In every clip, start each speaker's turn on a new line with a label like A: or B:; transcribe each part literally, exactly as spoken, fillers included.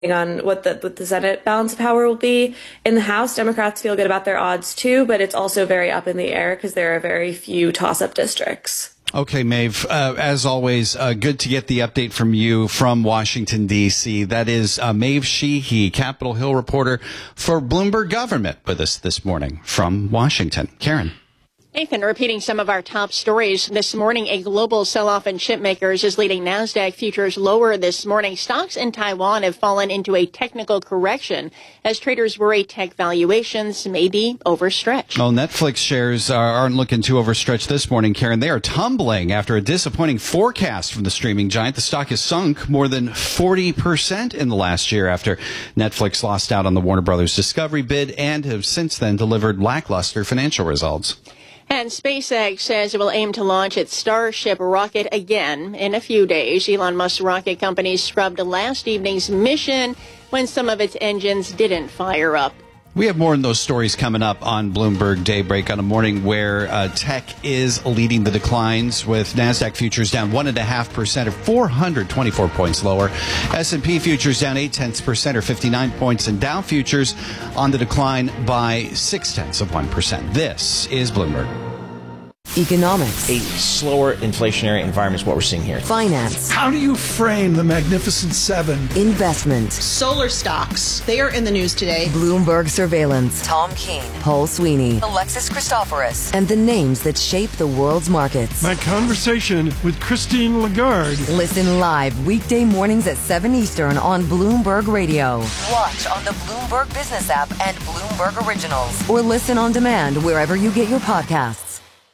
A: on what the, what the Senate balance of power will be. In the House, Democrats feel good about their odds too, but it's also very up in the air because there are very few toss-up districts.
B: Okay, Maeve, uh, as always, uh, good to get the update from you from Washington, D C. That is uh, Maeve Sheehy, Capitol Hill reporter for Bloomberg Government, with us this morning from Washington. Karen.
C: Nathan, repeating some of our top stories this morning, a global sell-off in chip makers is leading NASDAQ futures lower this morning. Stocks in Taiwan have fallen into a technical correction as traders worry tech valuations may be overstretched.
B: Well, Netflix shares are, aren't looking too overstretched this morning, Karen. They are tumbling after a disappointing forecast from the streaming giant. The stock has sunk more than forty percent in the last year after Netflix lost out on the Warner Brothers Discovery bid and have since then delivered lackluster financial results.
C: And SpaceX says it will aim to launch its Starship rocket again in a few days. Elon Musk's rocket company scrubbed last evening's mission when some of its engines didn't fire up.
B: We have more on those stories coming up on Bloomberg Daybreak on a morning where uh, tech is leading the declines, with NASDAQ futures down one point five percent or four hundred twenty-four points lower. S and P futures down eight tenths percent or fifty-nine points, and Dow futures on the decline by six tenths of one percent. This is Bloomberg.
D: Economics.
E: A slower inflationary environment is what we're seeing here.
D: Finance.
F: How do you frame the Magnificent Seven?
D: Investment.
G: Solar stocks. They are in the news today.
D: Bloomberg Surveillance. Tom Keene. Paul Sweeney. Alexis Christoforous. And the names that shape the world's markets.
H: My conversation with Christine Lagarde.
D: Listen live weekday mornings at seven Eastern on Bloomberg Radio. Watch on the Bloomberg Business app and Bloomberg Originals. Or listen on demand wherever you get your podcasts.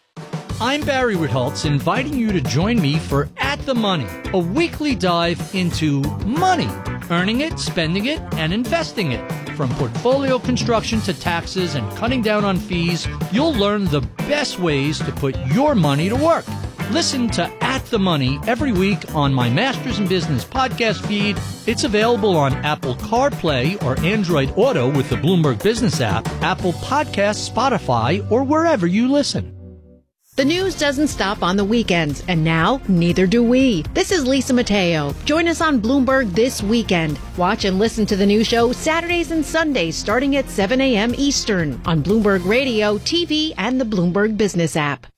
I: I'm Barry Ritholtz, inviting you to join me for At the Money, a weekly dive into money, earning it, spending it, and investing it. From portfolio construction to taxes and cutting down on fees, you'll learn the best ways to put your money to work. Listen to At the Money every week on my Masters in Business podcast feed. It's available on Apple CarPlay or Android Auto with the Bloomberg Business app, Apple Podcasts, Spotify, or wherever you listen.
J: The news doesn't stop on the weekends, and now neither do we. This is Lisa Mateo. Join us on Bloomberg this weekend. Watch and listen to the new show Saturdays and Sundays starting at seven a.m. Eastern on Bloomberg Radio, T V, and the Bloomberg Business app.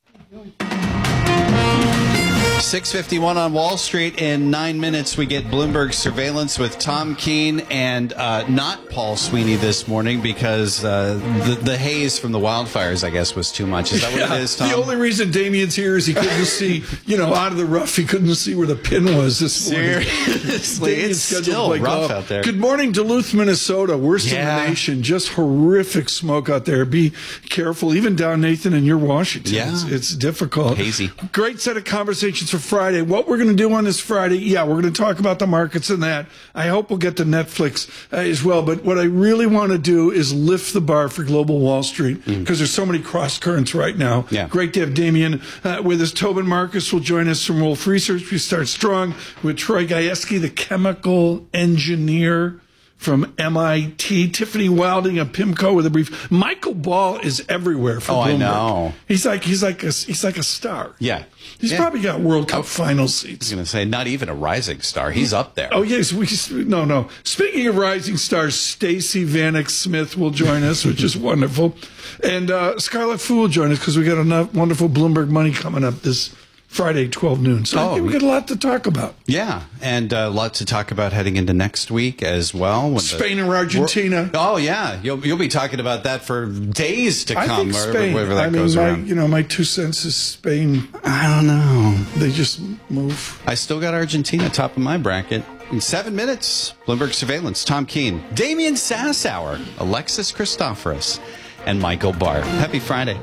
B: six fifty-one on Wall Street. In nine minutes, we get Bloomberg Surveillance with Tom Keene and uh, not Paul Sweeney this morning because uh, the, the haze from the wildfires, I guess, was too much. Is that what
F: yeah,
B: it is, Tom?
F: The only reason Damien's here is he couldn't see, you know, out of the rough. He couldn't see where the pin was this morning.
B: Seriously, it's still rough golf. out there.
F: Good morning, Duluth, Minnesota. Worst
B: yeah.
F: in the nation. Just horrific smoke out there. Be careful. Even down, Nathan, in your Washington.
B: Yeah.
F: It's, it's difficult.
B: Hazy.
F: Great set of conversations for Friday. What we're going to do on this Friday, yeah, we're going to talk about the markets and that. I hope we'll get to Netflix uh, as well. But what I really want to do is lift the bar for global Wall Street because mm. there's so many cross currents right now.
B: Yeah.
F: Great to have Damien uh, with us. Tobin Marcus will join us from Wolf Research. We start strong with Troy Gajewski, the chemical engineer from M I T. Tiffany Wilding of PIMCO with a brief. Michael Ball is everywhere for
B: oh,
F: Bloomberg.
B: I know.
F: He's like he's like a, he's like a star.
B: Yeah.
F: He's
B: yeah.
F: probably got World Cup
B: oh,
F: final
B: I
F: seats.
B: was going to say, not even a rising star. He's up there.
F: Oh, yes. We, no, no. Speaking of rising stars, Stacey Vanek Smith will join us, which is wonderful. And uh, Scarlett Fu will join us because we got a wonderful Bloomberg Money coming up this Friday, twelve noon. So oh, I think we got a lot to talk about.
B: Yeah, and a lot to talk about heading into next week as well. When
F: Spain
B: the,
F: or Argentina.
B: Oh, yeah. You'll you'll be talking about that for days to
F: I
B: come.
F: Think Spain.
B: Wherever that
F: I mean,
B: goes
F: my,
B: around.
F: You know, my two cents is Spain.
B: I don't know.
F: They just move.
B: I still got Argentina top of my bracket. In seven minutes, Bloomberg Surveillance, Tom Keene, Damian Sassower, Alexis Christoforous, and Michael Barr. Happy Friday.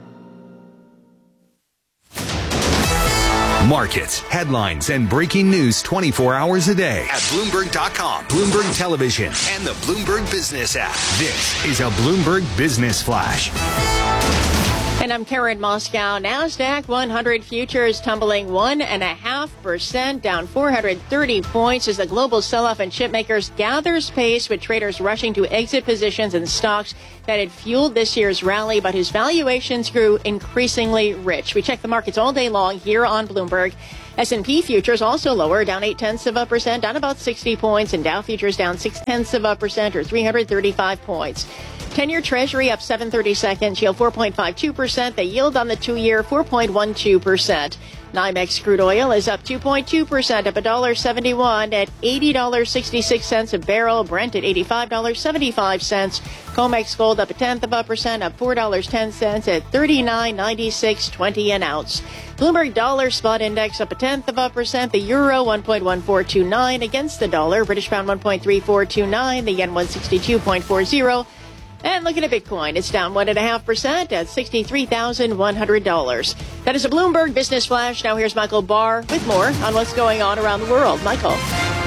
K: Markets, headlines, and breaking news twenty-four hours a day at Bloomberg dot com, Bloomberg Television, and the Bloomberg Business app. This is a Bloomberg Business Flash.
C: And I'm Karen Moscow. NASDAQ one hundred futures tumbling one point five percent, down four hundred thirty points as the global sell-off in chip makers gathers pace, with traders rushing to exit positions in stocks that had fueled this year's rally, but whose valuations grew increasingly rich. We check the markets all day long here on Bloomberg. S and P futures also lower, down eight tenths of a percent, down about sixty points, and Dow futures down six tenths of a percent, or three hundred thirty-five points. ten-year Treasury up seven thirty-seconds, yield four point five two percent. The yield on the two-year four point one two percent. NYMEX crude oil is up two point two percent, up one dollar seventy-one at eighty dollars and sixty-six cents a barrel. Brent at eighty-five dollars and seventy-five cents. COMEX gold up a tenth of a percent, up four dollars and ten cents at thirty-nine ninety-six twenty an ounce. Bloomberg dollar spot index up a tenth of a percent. The euro one point one four two nine against the dollar. British pound one point three four two nine. The yen one sixty-two point four zero. And looking at Bitcoin, it's down one point five percent at sixty-three thousand one hundred dollars. That is a Bloomberg Business Flash. Now here's Michael Barr with more on what's going on around the world. Michael.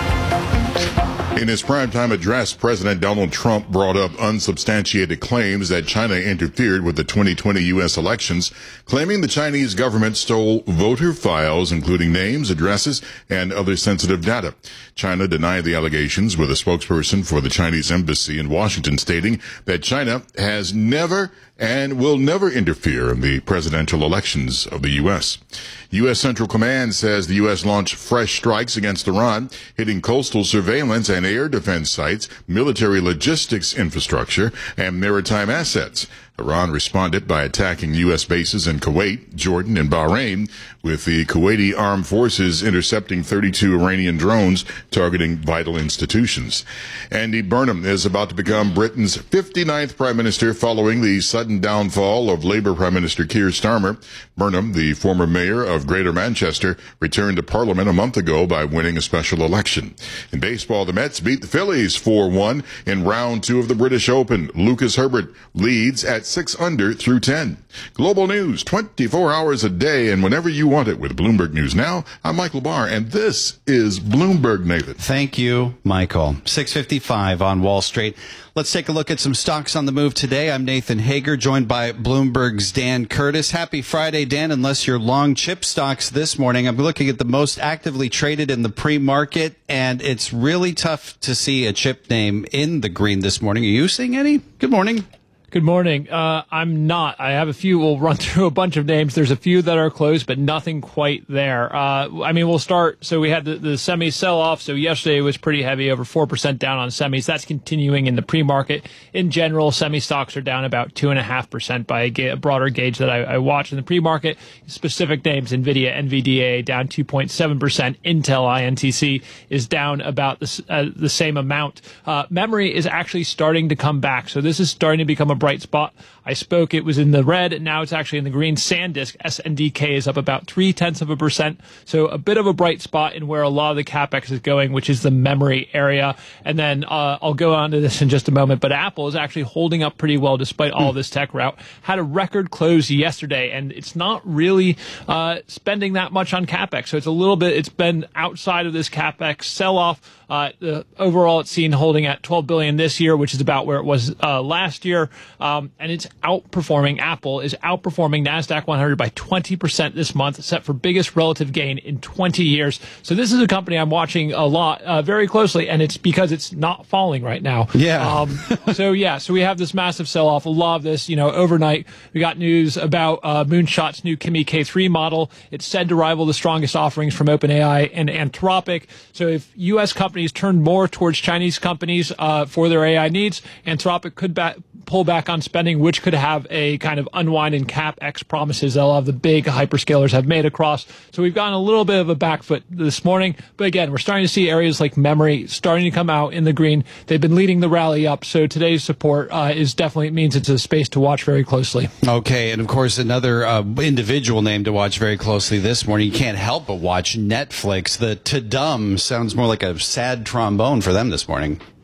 L: In his primetime address, President Donald Trump brought up unsubstantiated claims that China interfered with the twenty twenty U S elections, claiming the Chinese government stole voter files, including names, addresses, and other sensitive data. China denied the allegations, with a spokesperson for the Chinese embassy in Washington stating that China has never and will never interfere in the presidential elections of the U S. U S Central Command says the U S launched fresh strikes against Iran, hitting coastal surveillance and air defense sites, military logistics infrastructure, and maritime assets. Iran responded by attacking U S bases in Kuwait, Jordan, and Bahrain, with the Kuwaiti armed forces intercepting thirty-two Iranian drones targeting vital institutions. Andy Burnham is about to become Britain's fifty-ninth prime minister following the sudden downfall of Labour Prime Minister Keir Starmer. Burnham, the former mayor of Greater Manchester, returned to Parliament a month ago by winning a special election. In baseball, the Mets beat the Phillies four one in round two of the British Open. Lucas Herbert leads at six under through ten. Global news twenty-four hours a day and whenever you want it with Bloomberg News Now. I'm Michael Barr, and this is Bloomberg, Nathan.
B: Thank you, Michael. six fifty-five on Wall Street. Let's take a look at some stocks on the move today. I'm Nathan Hager, joined by Bloomberg's Dan Curtis. Happy Friday, Dan. Unless you're long chip stocks this morning, I'm looking at the most actively traded in the pre-market, and it's really tough to see a chip name in the green this morning. Are you seeing any? Good morning.
M: Good morning. Uh, I'm not. I have a few. We'll run through a bunch of names. There's a few that are close, but nothing quite there. Uh, I mean, we'll start. So we had the, the semi sell-off. So yesterday was pretty heavy, over four percent down on semis. That's continuing in the pre-market. In general, semi stocks are down about two point five percent by a, ga- a broader gauge that I, I watched in the pre-market. Specific names, NVIDIA, N V D A, down two point seven percent. Intel, I N T C, is down about the, uh, the same amount. Uh, memory is actually starting to come back. So this is starting to become a bright spot. I spoke, it was in the red, now it's actually in the green. SanDisk, S N D K, is up about three tenths of a percent. So a bit of a bright spot in where a lot of the CapEx is going, which is the memory area. And then uh, I'll go on to this in just a moment, but Apple is actually holding up pretty well despite all this tech rout. Had a record close yesterday, and it's not really uh, spending that much on CapEx. So it's a little bit, it's been outside of this CapEx sell-off. Uh, the, overall, it's seen holding at twelve billion dollars this year, which is about where it was uh, last year. Um, and it's outperforming, Apple is outperforming NASDAQ one hundred by twenty percent this month, set for biggest relative gain in twenty years. So this is a company I'm watching a lot, uh, very closely, and it's because it's not falling right now.
B: Yeah.
M: Um, so yeah, so we have this massive sell-off. A lot of this, you know, overnight, we got news about uh, Moonshot's new Kimi K three model. It's said to rival the strongest offerings from OpenAI and Anthropic. So if U S companies turn more towards Chinese companies uh, for their A I needs, Anthropic could ba- pull back on spending, which could have a kind of unwind in CapEx promises that a lot of the big hyperscalers have made across. So we've gotten a little bit of a back foot this morning. But again, we're starting to see areas like memory starting to come out in the green. They've been leading the rally up. So today's support uh, is definitely, it means it's a space to watch very closely.
B: Okay. And of course, another uh, individual name to watch very closely this morning. You can't help but watch Netflix. The Tudum sounds more like a sad trombone for them this morning.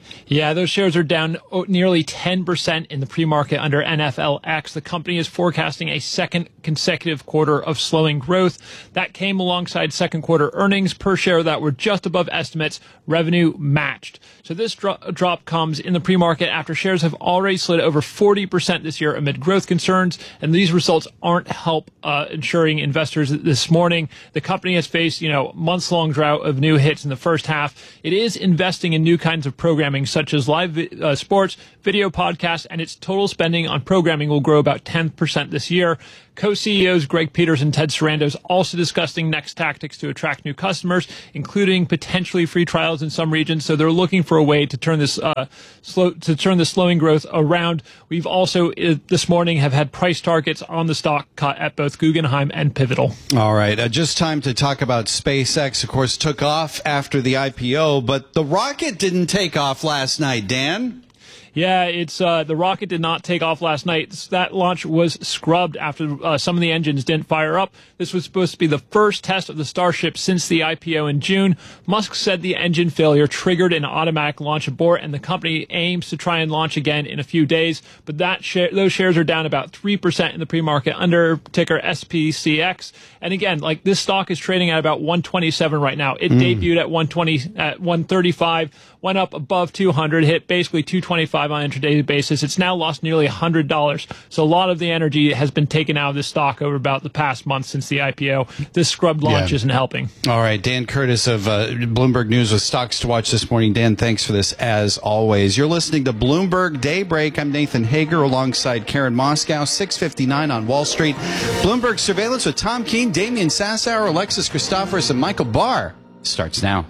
M: Yeah, those shares are down nearly ten percent in the pre-market under N F L X. The company is forecasting a second consecutive quarter of slowing growth. That came alongside second quarter earnings per share that were just above estimates, revenue matched. So this dro- drop comes in the pre-market after shares have already slid over forty percent this year amid growth concerns, and these results aren't help uh, ensuring investors this morning. The company has faced, you know, months-long drought of new hits in the first half. It is investing in new kinds of programming such as live uh, sports, video podcasts, and its total spending on programming will grow about ten percent this year. Co-C E Os Greg Peters and Ted Sarandos also discussing next tactics to attract new customers, including potentially free trials in some regions. So they're looking for a way to turn this uh, slow to turn the slowing growth around. We've also uh, this morning have had price targets on the stock cut at both Guggenheim and Pivotal.
B: All right, uh, just time to talk about SpaceX. Of course, took off after the I P O, but the rocket didn't take off last night. Dan?
M: Yeah, it's uh, the rocket did not take off last night. That launch was scrubbed after uh, some of the engines didn't fire up. This was supposed to be the first test of the Starship since the I P O in June. Musk said the engine failure triggered an automatic launch abort, and the company aims to try and launch again in a few days. But that share, those shares are down about three percent in the pre-market under ticker S P C X. And again, like this stock is trading at about one twenty-seven right now. It mm. debuted at one twenty, at one thirty-five, went up above two hundred, hit basically two twenty-five on an intraday basis. It's now lost nearly one hundred dollars. So a lot of the energy has been taken out of this stock over about the past month since the I P O. This scrubbed launch yeah. isn't helping.
B: All right, Dan Curtis of uh, Bloomberg News with stocks to watch this morning. Dan, thanks for this as always. You're listening to Bloomberg Daybreak. I'm Nathan Hager alongside Karen Moscow, six fifty-nine on Wall Street. Bloomberg Surveillance with Tom Keene, Damian Sassower, Alexis Christoforous, and Michael Barr starts now.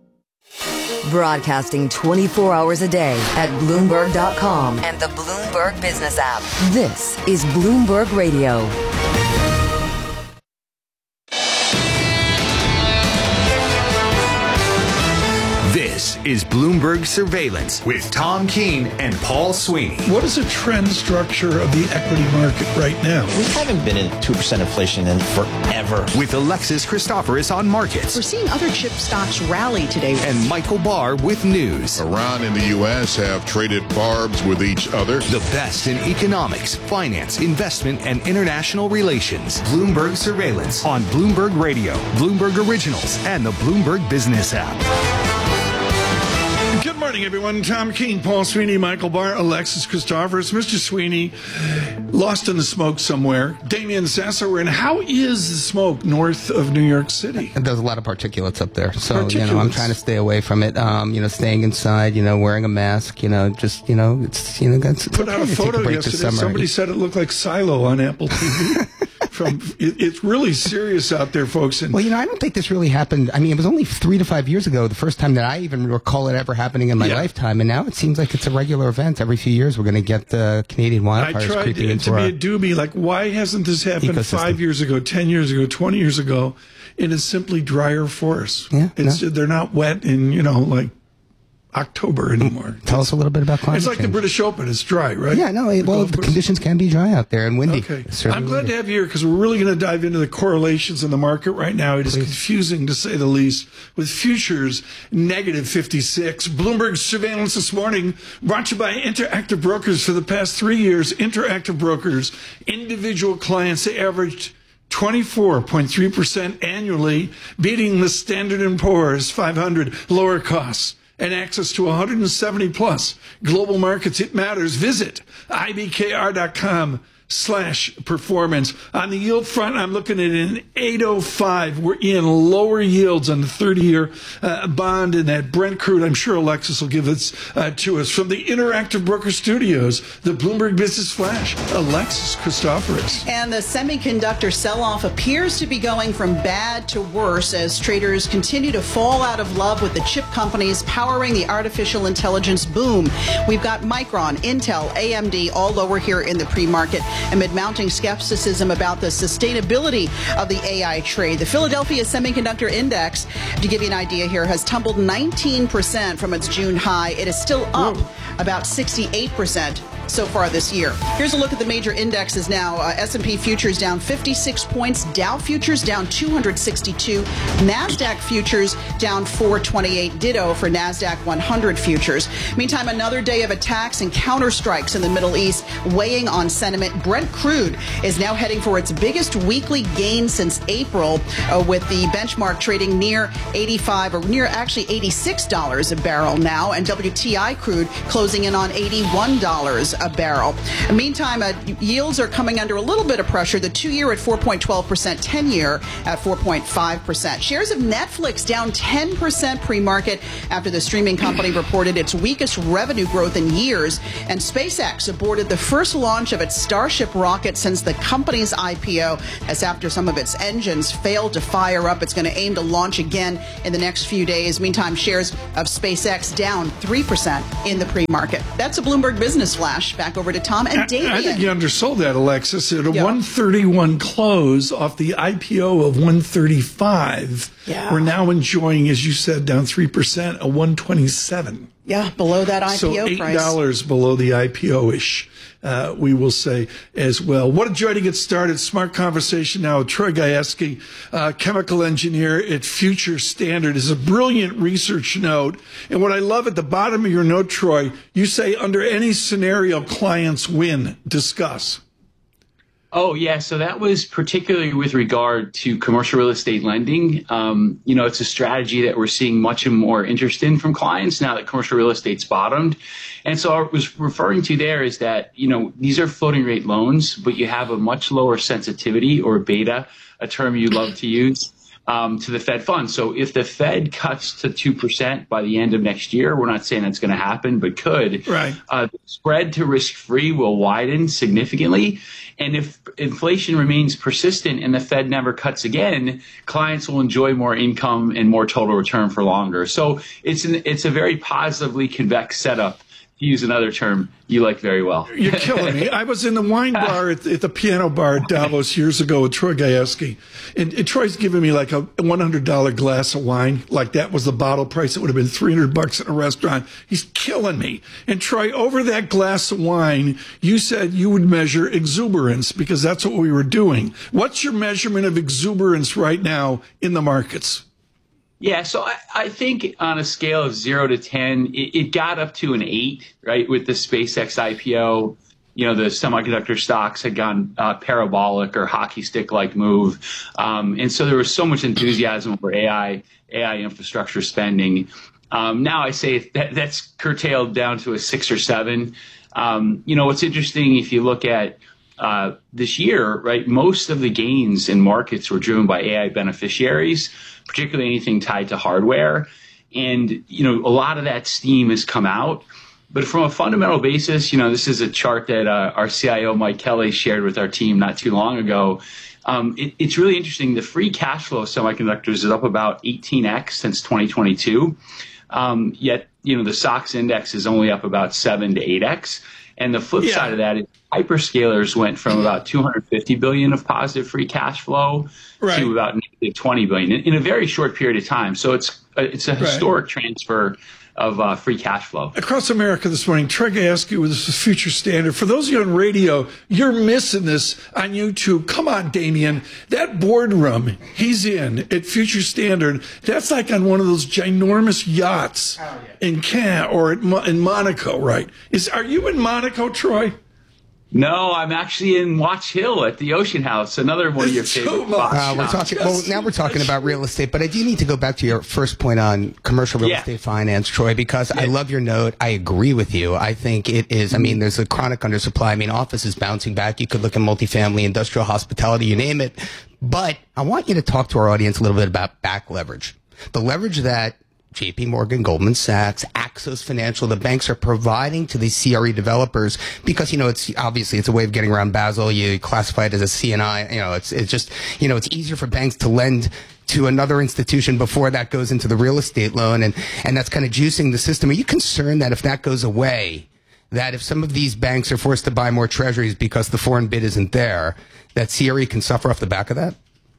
D: Broadcasting twenty-four hours a day at Bloomberg dot com and the Bloomberg Business app. This is Bloomberg Radio.
K: This is Bloomberg Surveillance with Tom Keene and Paul Sweeney.
F: What is the trend structure of the equity market right now?
E: We haven't been in two percent inflation in forever.
K: With Alexis Christoforous on markets.
G: We're seeing other chip stocks rally today.
K: And Michael Barr with news.
L: Iran and the U S have traded barbs with each other.
K: The best in economics, finance, investment, and international relations. Bloomberg Surveillance on Bloomberg Radio, Bloomberg Originals, and the Bloomberg Business app.
F: Good morning, everyone. Tom Keene, Paul Sweeney, Michael Barr, Alexis Christoforous, Mister Sweeney, lost in the smoke somewhere. Damian Sassower, and how is the smoke north of New York City?
N: There's a lot of particulates up there, so particulates. you know I'm trying to stay away from it. Um, you know, staying inside, you know, wearing a mask, you know, just you know, it's you know, it's, it's
F: put
N: okay
F: out a photo
N: a
F: yesterday. Somebody said it looked like Silo on Apple T V. From it, it's really serious out there, folks. And
N: well, you know, I don't think this really happened. I mean, it was only three to five years ago, the first time that I even recall it ever happening in my yeah. lifetime, and now it seems like it's a regular event. Every few years, we're going to get the Canadian wildfires
F: I tried
N: creeping
F: to,
N: into
F: to
N: our
F: be a doobie. Like, why hasn't this happened ecosystem. five years ago, ten years ago, twenty years ago? It is simply drier forests.
N: Yeah,
F: it's
N: no.
F: they're not wet in you know like October anymore.
N: Tell us a little bit about climate
F: It's like
N: change.
F: the British Open. It's dry, right?
N: Yeah, no, it, well, the conditions can be dry out there and windy.
F: Okay. I'm glad to have you here because we're really going to dive into the correlations in the market right now. It Please. is confusing, to say the least, with futures negative fifty-six. Bloomberg Surveillance this morning brought to you by Interactive Brokers. For the past three years, Interactive Brokers, individual clients, they averaged twenty-four point three percent annually, beating the Standard and Poor's five hundred. Lower costs and access to one hundred seventy plus global markets. It matters. Visit I B K R dot com slash performance. On the yield front, I'm looking at an eight oh five. We're in lower yields on the thirty-year uh, bond and that Brent crude. I'm sure Alexis will give it uh, to us. From the Interactive Broker Studios, the Bloomberg Business Flash, Alexis Christoforous.
G: And the semiconductor sell-off appears to be going from bad to worse as traders continue to fall out of love with the chip companies powering the artificial intelligence boom. We've got Micron, Intel, A M D all lower here in the pre-market amid mounting skepticism about the sustainability of the A I trade. The Philadelphia Semiconductor Index, to give you an idea here, has tumbled nineteen percent from its June high. It is still up about sixty-eight percent so far this year. Here's a look at the major indexes now. Uh, S and P futures down fifty-six points, Dow futures down two hundred sixty-two, NASDAQ futures down four twenty-eight, ditto for NASDAQ one hundred futures. Meantime, another day of attacks and counterstrikes in the Middle East weighing on sentiment. Brent crude is now heading for its biggest weekly gain since April, uh, with the benchmark trading near eighty-five or near actually eighty-six dollars a barrel now, and W T I crude closing in on eighty-one dollars a barrel. Meantime, uh, yields are coming under a little bit of pressure. The two-year at four point one two percent, ten-year at four point five percent. Shares of Netflix down ten percent pre-market after the streaming company reported its weakest revenue growth in years, and SpaceX aborted the first launch of its Starship rocket since the company's I P O, as after some of its engines failed to fire up, it's going to aim to launch again in the next few days. Meantime, shares of SpaceX down three percent in the pre-market. That's a Bloomberg Business Flash. Back over to Tom and Damian.
F: I think you undersold that, Alexis. At a
G: Yeah.
F: one thirty-one close off the I P O of one thirty-five,
G: Yeah.
F: we're now enjoying, as you said, down three percent, a one twenty-seven.
G: Yeah, below that I P O
F: so eight
G: price.
F: dollars below the I P O-ish, uh, we will say as well. What a joy to get started. Smart conversation now with Troy Gajewski, uh, chemical engineer at Future Standard. Is a brilliant research note. And what I love at the bottom of your note, Troy, you say under any scenario, clients win. Discuss.
O: Oh, yeah. So that was particularly with regard to commercial real estate lending. Um, you know, it's a strategy that we're seeing much more interest in from clients now that commercial real estate's bottomed. And so I was referring to there is that, you know, these are floating rate loans, but you have a much lower sensitivity or beta, a term you love to use, um, to the Fed funds. So if the Fed cuts to two percent by the end of next year, we're not saying that's going to happen, but could.
F: Right.
O: Uh, the spread to risk-free will widen significantly. And if inflation remains persistent and the Fed never cuts again, clients will enjoy more income and more total return for longer. So it's an, it's a very positively convex setup, to use another term you like very well.
F: You're killing me. I was in the wine bar at the, at the piano bar at Davos years ago with Troy Gajewski. And, and Troy's giving me like a one hundred dollars glass of wine. Like that was the bottle price. It would have been three hundred bucks at a restaurant. He's killing me. And Troy, over that glass of wine, you said you would measure exuberance because that's what we were doing. What's your measurement of exuberance right now in the markets?
O: Yeah, so I, I think on a scale of zero to ten, it, it got up to an eight, right, with the SpaceX I P O. You know, the semiconductor stocks had gone uh, parabolic or hockey stick-like move. Um, and so there was so much enthusiasm over A I, A I infrastructure spending. Um, now I say that that's curtailed down to a six or seven. Um, you know, what's interesting if you look at uh, this year, right, most of the gains in markets were driven by A I beneficiaries, particularly anything tied to hardware. And, you know, a lot of that steam has come out. But from a fundamental basis, you know, this is a chart that uh, our C I O, Mike Kelly, shared with our team not too long ago. Um, it, it's really interesting. The free cash flow of semiconductors is up about eighteen x since twenty twenty-two. Um, yet, you know, the S O X index is only up about seven to eight x. And the flip yeah. side of that is hyperscalers went from about two hundred fifty billion dollars of positive free cash flow right. to about twenty billion dollars in, in a very short period of time. So it's it's a historic right. transfer of uh, free cash flow.
F: Across America this morning, Troy Gajewski with the Future Standard. For those of you on radio, you're missing this on YouTube. Come on, Damian. That boardroom he's in at Future Standard, that's like on one of those ginormous yachts oh, yeah. in Cannes or at Mo- in Monaco, right? Is Are you in Monaco, Troy?
O: No, I'm actually in Watch Hill at the Ocean House, another one of your favorite spots.
N: Uh, we're talking, well, now we're talking about real estate, but I do need to go back to your first point on commercial real yeah. estate finance, Troy, because yeah. I love your note. I agree with you. I think it is, I mean, there's a chronic undersupply. I mean, office is bouncing back. You could look at multifamily, industrial, hospitality, you name it. But I want you to talk to our audience a little bit about back leverage. The leverage that J P Morgan, Goldman Sachs, Axos Financial, the banks are providing to these C R E developers because, you know, it's obviously it's a way of getting around Basel. You classify it as a C and I, you know, it's, it's just, you know, it's easier for banks to lend to another institution before that goes into the real estate loan. And, and that's kind of juicing the system. Are you concerned that if that goes away, that if some of these banks are forced to buy more treasuries because the foreign bid isn't there, that C R E can suffer off the back of that?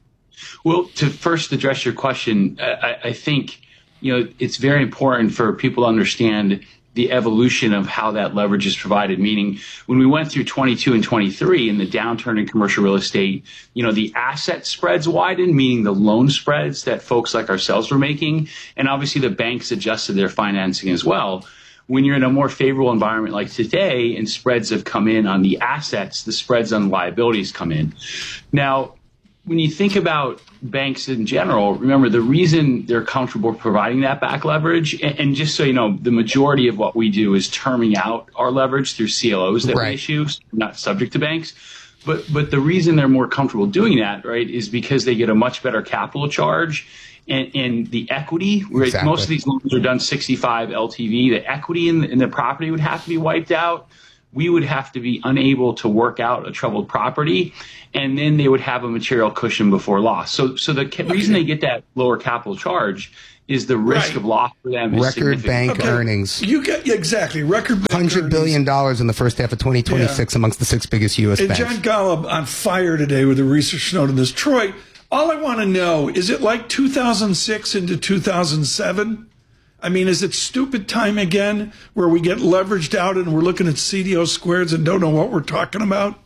O: Well, to first address your question, I, I think, you know, it's very important for people to understand the evolution of how that leverage is provided. Meaning, when we went through twenty-two and twenty-three in the downturn in commercial real estate, you know, the asset spreads widened, meaning the loan spreads that folks like ourselves were making, and obviously the banks adjusted their financing as well. When you're in a more favorable environment like today and spreads have come in on the assets, the spreads on liabilities come in. Now, when you think about banks in general, remember the reason they're comfortable providing that back leverage, and, and just so you know, the majority of what we do is terming out our leverage through C L Os that
N: right.
O: we issue, so we're not subject to banks. But but the reason they're more comfortable doing that, right, is because they get a much better capital charge. And, and the equity, right,
N: exactly.
O: most of these loans are done sixty-five L T V. The equity in the, in the property would have to be wiped out. We would have to be unable to work out a troubled property, and then they would have a material cushion before loss. So, so the ca- reason they get that lower capital charge is the risk
F: Right.
O: of loss for them. Is
N: Record bank
F: Okay.
N: earnings.
F: You get yeah, exactly record bank
N: one hundred billion dollars in the first half of twenty twenty-six
F: Yeah.
N: amongst the six biggest U S
F: And
N: banks.
F: John Golub on fire today with a research note on this. Troy, all I want to know, is it like two thousand six into two thousand seven? I mean, is it stupid time again where we get leveraged out and we're looking at C D O squares and don't know what we're talking about?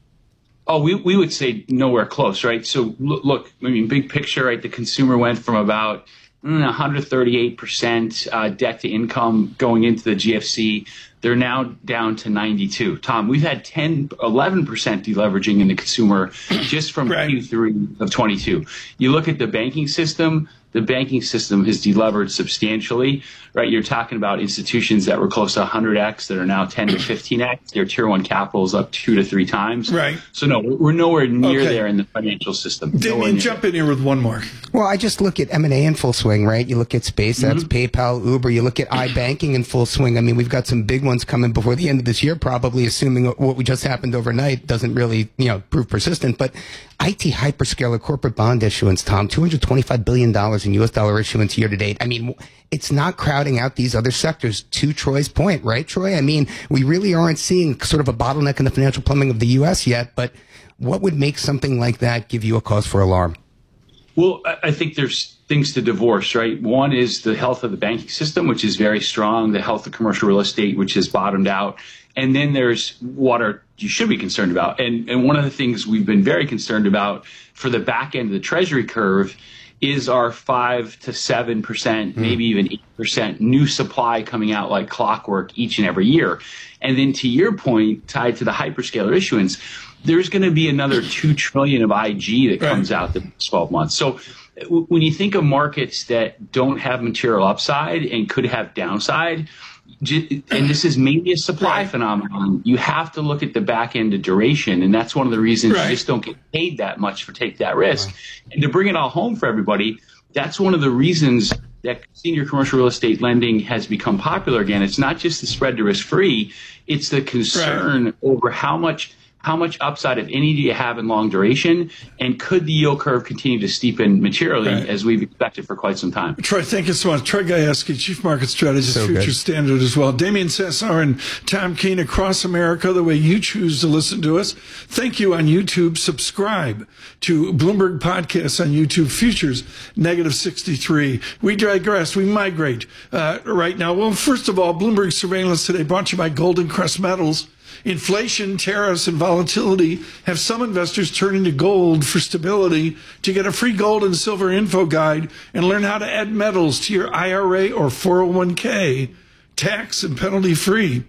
O: Oh, we, we would say nowhere close, right? So look, look, I mean, big picture, right? The consumer went from about mm, one hundred thirty-eight percent uh, debt to income going into the G F C. They're now down to ninety-two. Tom, we've had ten, eleven percent deleveraging in the consumer just from
F: Right.
O: Q three of twenty-two. You look at the banking system, the banking system has delevered substantially, right? You're talking about institutions that were close to one hundred x that are now ten to fifteen x. Their tier one capital is up two to three times.
F: Right.
O: So no, we're nowhere near
F: Okay.
O: there in the financial system. Nowhere
F: Damien,
O: near.
F: jump in here with one more.
N: Well, I just look at M and A in full swing, right? You look at SpaceX,
O: Mm-hmm.
N: PayPal, Uber. You look at iBanking in full swing. I mean, we've got some big ones coming before the end of this year, probably, assuming what we just happened overnight doesn't really, you know, prove persistent. But I T hyperscaler corporate bond issuance, Tom, two hundred twenty-five billion dollars in U S dollar issuance year to date. I mean, it's not crowding out these other sectors, to Troy's point, right, Troy? I mean, we really aren't seeing sort of a bottleneck in the financial plumbing of the U S yet, but what would make something like that give you a cause for alarm?
O: Well, I I think there's things to divorce, right? One is the health of the banking system, which is very strong, the health of commercial real estate, which has bottomed out. And then there's what are you should be concerned about. And, and one of the things we've been very concerned about for the back end of the Treasury curve is our five to seven percent, maybe even eight percent new supply coming out like clockwork each and every year. And then to your point, tied to the hyperscaler issuance, there's going to be another two trillion of I G that comes out the next twelve months. So w- when you think of markets that don't have material upside and could have downside, j- and this is mainly a supply phenomenon, you have to look at the back end of duration. And that's one of the reasons
F: Right.
O: you just don't get paid that much for take that risk. And to bring it all home for everybody, that's one of the reasons that senior commercial real estate lending has become popular again. It's not just the spread to risk free, it's the concern over how much how much upside, if any, do you have in long duration, and could the yield curve continue to steepen materially
F: Right.
O: as we've expected for quite some time?
F: Troy, thank you so much. Troy Gajewski, Chief Market Strategist,
N: So
F: Future
N: good.
F: Standard as well. Damien Cesar and Tom Keene across America, the way you choose to listen to us. Thank you on YouTube. Subscribe to Bloomberg Podcasts on YouTube. Futures, negative sixty-three. We digress. We migrate uh, right now. Well, first of all, Bloomberg Surveillance today brought to you by Golden Crest Metals. Inflation, tariffs, and volatility have some investors turning to gold for stability. To get a free gold and silver info guide and learn how to add metals to your I R A or four oh one k, tax and penalty free,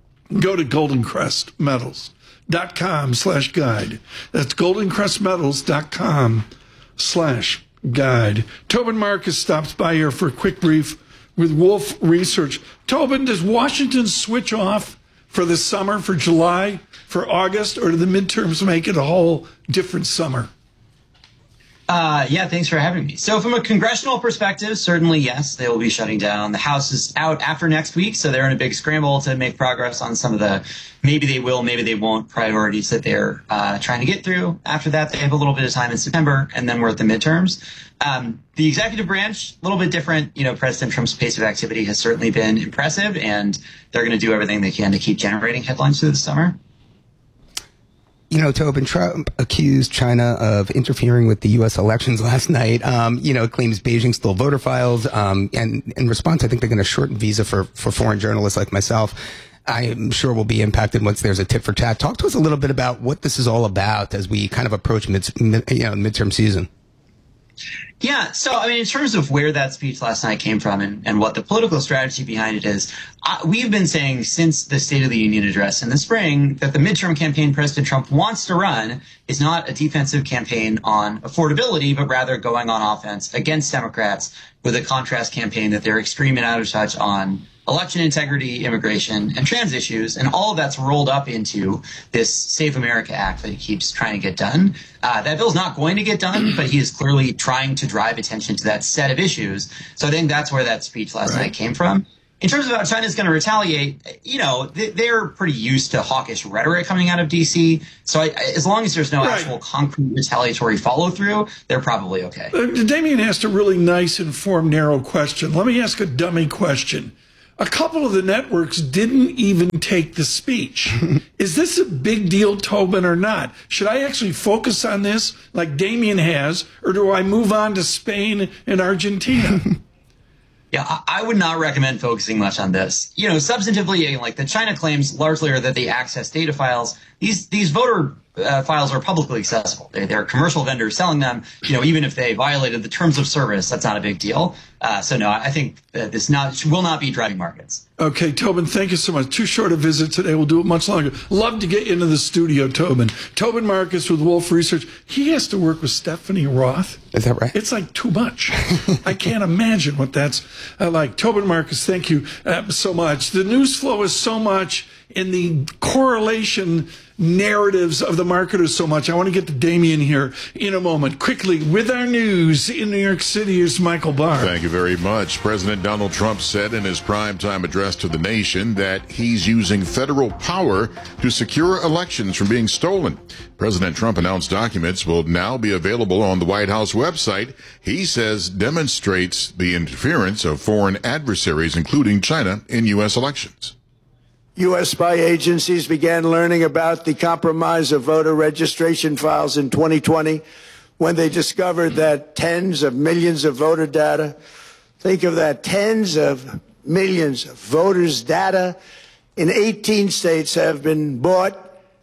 F: go to goldencrestmetals.com slash guide. That's goldencrestmetals.com slash guide. Tobin Marcus stops by here for a quick brief with Wolf Research. Tobin, does Washington switch off for the summer, for July, for August, or do the midterms make it a whole different summer?
P: Uh, yeah, thanks for having me. So from a congressional perspective, certainly, yes, they will be shutting down. The House is out after next week, so they're in a big scramble to make progress on some of the maybe they will, maybe they won't priorities that they're uh, trying to get through. After that, they have a little bit of time in September, and then we're at the midterms. Um, the executive branch, a little bit different. You know, President Trump's pace of activity has certainly been impressive, and they're going to do everything they can to keep generating headlines through the summer.
N: You know, Tobin, Trump accused China of interfering with the U S elections last night. Um, you know, claims Beijing stole voter files. Um, and in response, I think they're going to shorten visa for, for foreign journalists like myself. I'm sure will be impacted once there's a tit for tat. Talk to us a little bit about what this is all about as we kind of approach mid, mid you know, midterm season.
P: Yeah, so I mean, in terms of where that speech last night came from and, and what the political strategy behind it is, uh, we've been saying since the State of the Union address in the spring that the midterm campaign President Trump wants to run is not a defensive campaign on affordability, but rather going on offense against Democrats with a contrast campaign that they're extreme and out of touch on election integrity, immigration, and trans issues, and all of that's rolled up into this Save America Act that he keeps trying to get done. Uh, that bill's not going to get done, but he is clearly trying to drive attention to that set of issues. So I think that's where that speech last right. night came from. In terms of how China's going to retaliate, you know, they're pretty used to hawkish rhetoric coming out of D C. So I, as long as there's no right. actual concrete retaliatory follow-through, they're probably okay.
F: Uh, Damien asked a really nice, informed, narrow question. Let me ask a dummy question. A couple of the networks didn't even take the speech. Is this a big deal, Tobin, or not? Should I actually focus on this like Damien has, or do I move on to Spain and Argentina?
P: Yeah, I would not recommend focusing much on this. You know, substantively, like the China claims largely are that they access data files. These these voter uh, files are publicly accessible. They, they're commercial vendors selling them. You know, even if they violated the terms of service, that's not a big deal. Uh, so no, I think that this not will not be driving markets.
F: Okay, Tobin, thank you so much. Too short a visit today. We'll do it much longer. Love to get you into the studio, Tobin. Tobin Marcus with Wolf Research. He has to work with Stephanie Roth.
N: Is that right?
F: It's like too much. I can't imagine what that's uh, like. Tobin Marcus, thank you uh, so much. The news flow is so much in the correlation narratives of the marketers so much. I want to get to Damien here in a moment. Quickly, with our news in New York City, here's Michael Barr.
L: Thank you very much. President Donald Trump said in his primetime address to the nation that he's using federal power to secure elections from being stolen. President Trump announced documents will now be available on the White House website. He says demonstrates the interference of foreign adversaries, including China, in U S elections.
Q: U S spy agencies began learning about the compromise of voter registration files in twenty twenty when they discovered that tens of millions of voter data, think of that, tens of millions of voters' data in eighteen states have been bought,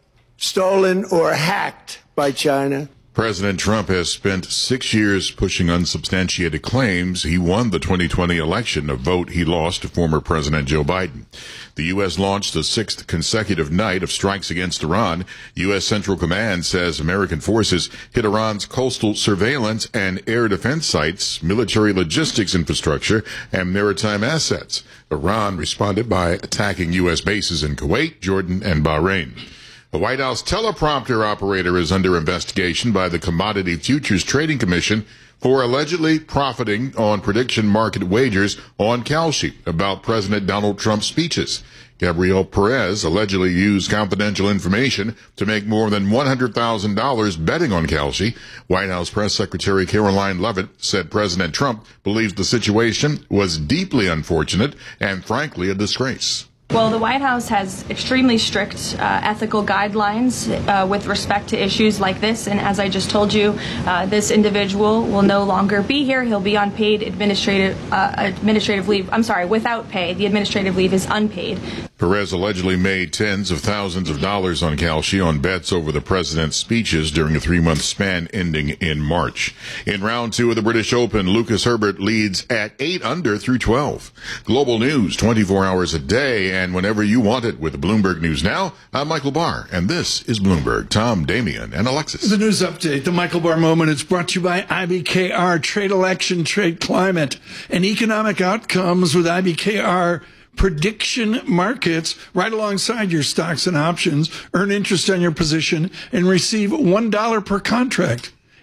Q: stolen, or hacked by China.
L: President Trump has spent six years pushing unsubstantiated claims he won the twenty twenty election, a vote he lost to former President Joe Biden. The U S launched a sixth consecutive night of strikes against Iran. U S Central Command says American forces hit Iran's coastal surveillance and air defense sites, military logistics infrastructure, and maritime assets. Iran responded by attacking U S bases in Kuwait, Jordan, and Bahrain. The White House teleprompter operator is under investigation by the Commodity Futures Trading Commission for allegedly profiting on prediction market wagers on Kalshi about President Donald Trump's speeches. Gabriel Perez allegedly used confidential information to make more than one hundred thousand dollars betting on Kalshi. White House Press Secretary Caroline Leavitt said President Trump believes the situation was deeply unfortunate and frankly a disgrace.
R: Well, the White House has extremely strict uh, ethical guidelines uh, with respect to issues like this. And as I just told you, uh, this individual will no longer be here. He'll be on paid administrative uh, administrative leave. I'm sorry, without pay. The administrative leave is unpaid.
L: Perez allegedly made tens of thousands of dollars on Kalshi on bets over the president's speeches during a three-month span ending in March. In round two of the British Open, Lucas Herbert leads at eight under through twelve. Global news twenty-four hours a day and whenever you want it with Bloomberg News Now. I'm Michael Barr, and this is Bloomberg. Tom, Damien, and Alexis.
F: The news update, the Michael Barr moment, is brought to you by I B K R, Trade Election, Trade Climate, and Economic Outcomes with I B K R Prediction Markets, right alongside your stocks and options. Earn interest on your position and receive one dollar per contract.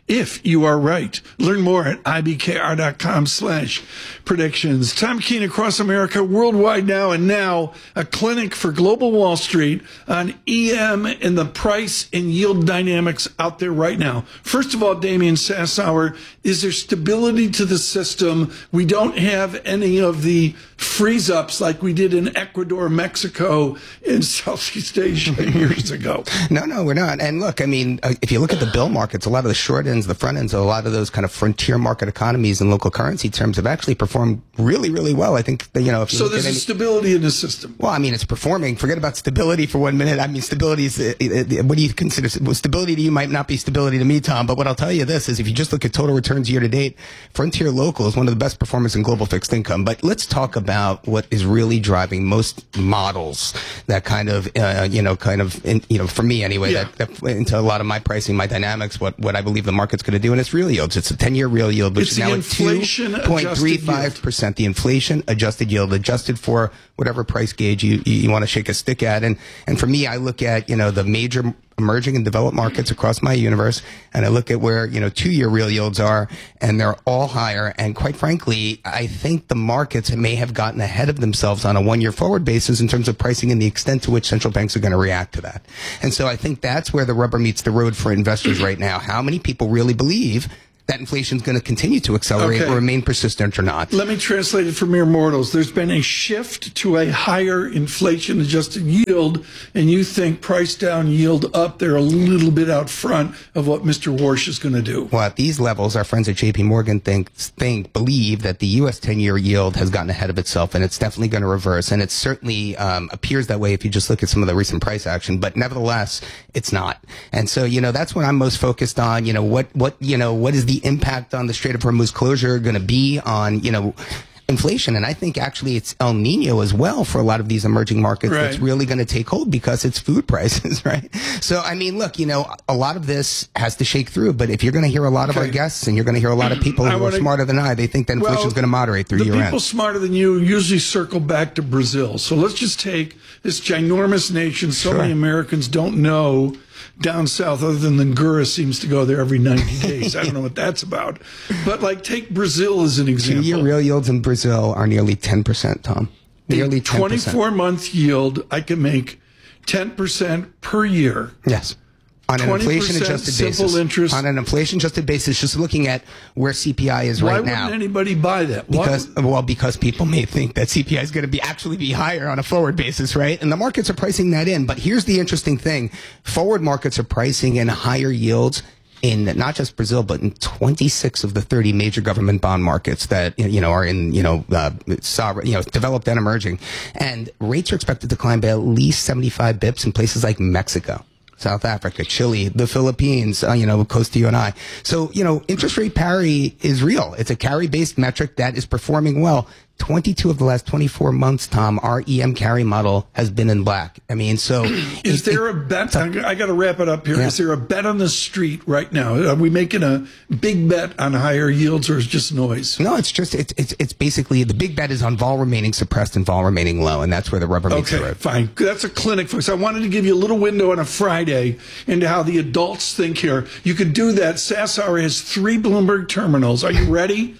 F: if you are right. Learn more at ibkr.com slash predictions. Tom Keene across America, worldwide now, and now a clinic for global Wall Street on E M and the price and yield dynamics out there right now. First of all, Damian Sassower, is there stability to the system? We don't have any of the freeze-ups like we did in Ecuador, Mexico, and Southeast Asia years ago.
N: No, no, we're not. And look, I mean, uh, if you look at the bill markets, a lot of the short ends, the front ends, a lot of those kind of frontier market economies in local currency terms have actually performed really, really well. I think that, you know, if you
F: so
N: look
F: there's
N: at
F: a
N: any,
F: stability in the system.
N: Well, I mean, it's performing. Forget about stability for one minute. I mean, stability is, uh, uh, what do you consider? Well, stability to you might not be stability to me, Tom, but what I'll tell you this is if you just look at total returns year to date, Frontier Local is one of the best performers in global fixed income. But let's talk about what is really driving most models that kind of, uh, you know, kind of, in, you know, for me anyway, yeah. that, that into a lot of my pricing, my dynamics, what, what I believe the market's going to do, and it's real yields. It's a ten-year real yield, which
F: it's
N: is now at two point three five percent. The inflation adjusted yield, adjusted for whatever price gauge you, you, you want to shake a stick at. And, and for me, I look at, you know, the major emerging and developed markets across my universe, and I look at where, you know, two-year real yields are, and they're all higher. And quite frankly, I think the markets may have gotten ahead of themselves on a one-year forward basis in terms of pricing and the extent to which central banks are going to react to that. And so I think that's where the rubber meets the road for investors right now. How many people really believe that inflation is going to continue to accelerate okay. or remain persistent or not?
F: Let me translate it for mere mortals. There's been a shift to a higher inflation-adjusted yield, and you think price down, yield up. They're a little bit out front of what Mister Warsh is going to do.
N: Well, at these levels, our friends at J P Morgan think, think believe that the U S ten-year yield has gotten ahead of itself, and it's definitely going to reverse. And it certainly um, appears that way if you just look at some of the recent price action. But nevertheless, it's not. And so, you know, that's what I'm most focused on. You know, what, what, you know, what is the impact on the Strait of Hormuz closure going to be on, you know, inflation? And I think actually it's El Nino as well for a lot of these emerging markets right. that's really going to take hold because it's food prices, right? So, I mean, look, you know, a lot of this has to shake through, but if you're going to hear a lot okay. of our guests and you're going to hear a lot of people who wanna, are smarter than I, they think that inflation is well, going to moderate through year end.
F: The people smarter than you usually circle back to Brazil. So let's just take this ginormous nation so sure. many Americans don't know down south, other than the Ngura seems to go there every ninety days. I don't know what that's about. But, like, take Brazil as an example.
N: Two-year real yields in Brazil are nearly ten percent, Tom. Nearly ten percent.
F: twenty-four month yield, I can make ten percent per year.
N: Yes. On an inflation-adjusted basis.
F: Interest.
N: On an inflation-adjusted basis, just looking at where C P I is right
F: Why
N: now.
F: Why wouldn't anybody buy that?
N: Because,
F: Why?
N: well, because people may think that C P I is going to be actually be higher on a forward basis, right? And the markets are pricing that in. But here's the interesting thing. Forward markets are pricing in higher yields in not just Brazil, but in twenty-six of the thirty major government bond markets that, you know, are in, you know, uh, sovereign, you know, developed and emerging. And rates are expected to climb by at least seventy-five bips in places like Mexico, South Africa, Chile, the Philippines, uh, you know, close to you and I. So, you know, interest rate parity is real. It's a carry-based metric that is performing well. twenty-two of the last twenty-four months, Tom, our E M carry model has been in black. I mean, so...
F: Is it, there a bet? I got to wrap it up here. Yeah. Is there a bet on the street right now? Are we making a big bet on higher yields, or is it just noise?
N: No, it's just, it's it's it's basically, the big bet is on vol remaining suppressed and vol remaining low, and that's where the rubber meets the road.
F: Okay, fine. That's a clinic, folks. I wanted to give you a little window on a Friday into how the adults think here. You could do that. Sassower has three Bloomberg terminals. Are you ready?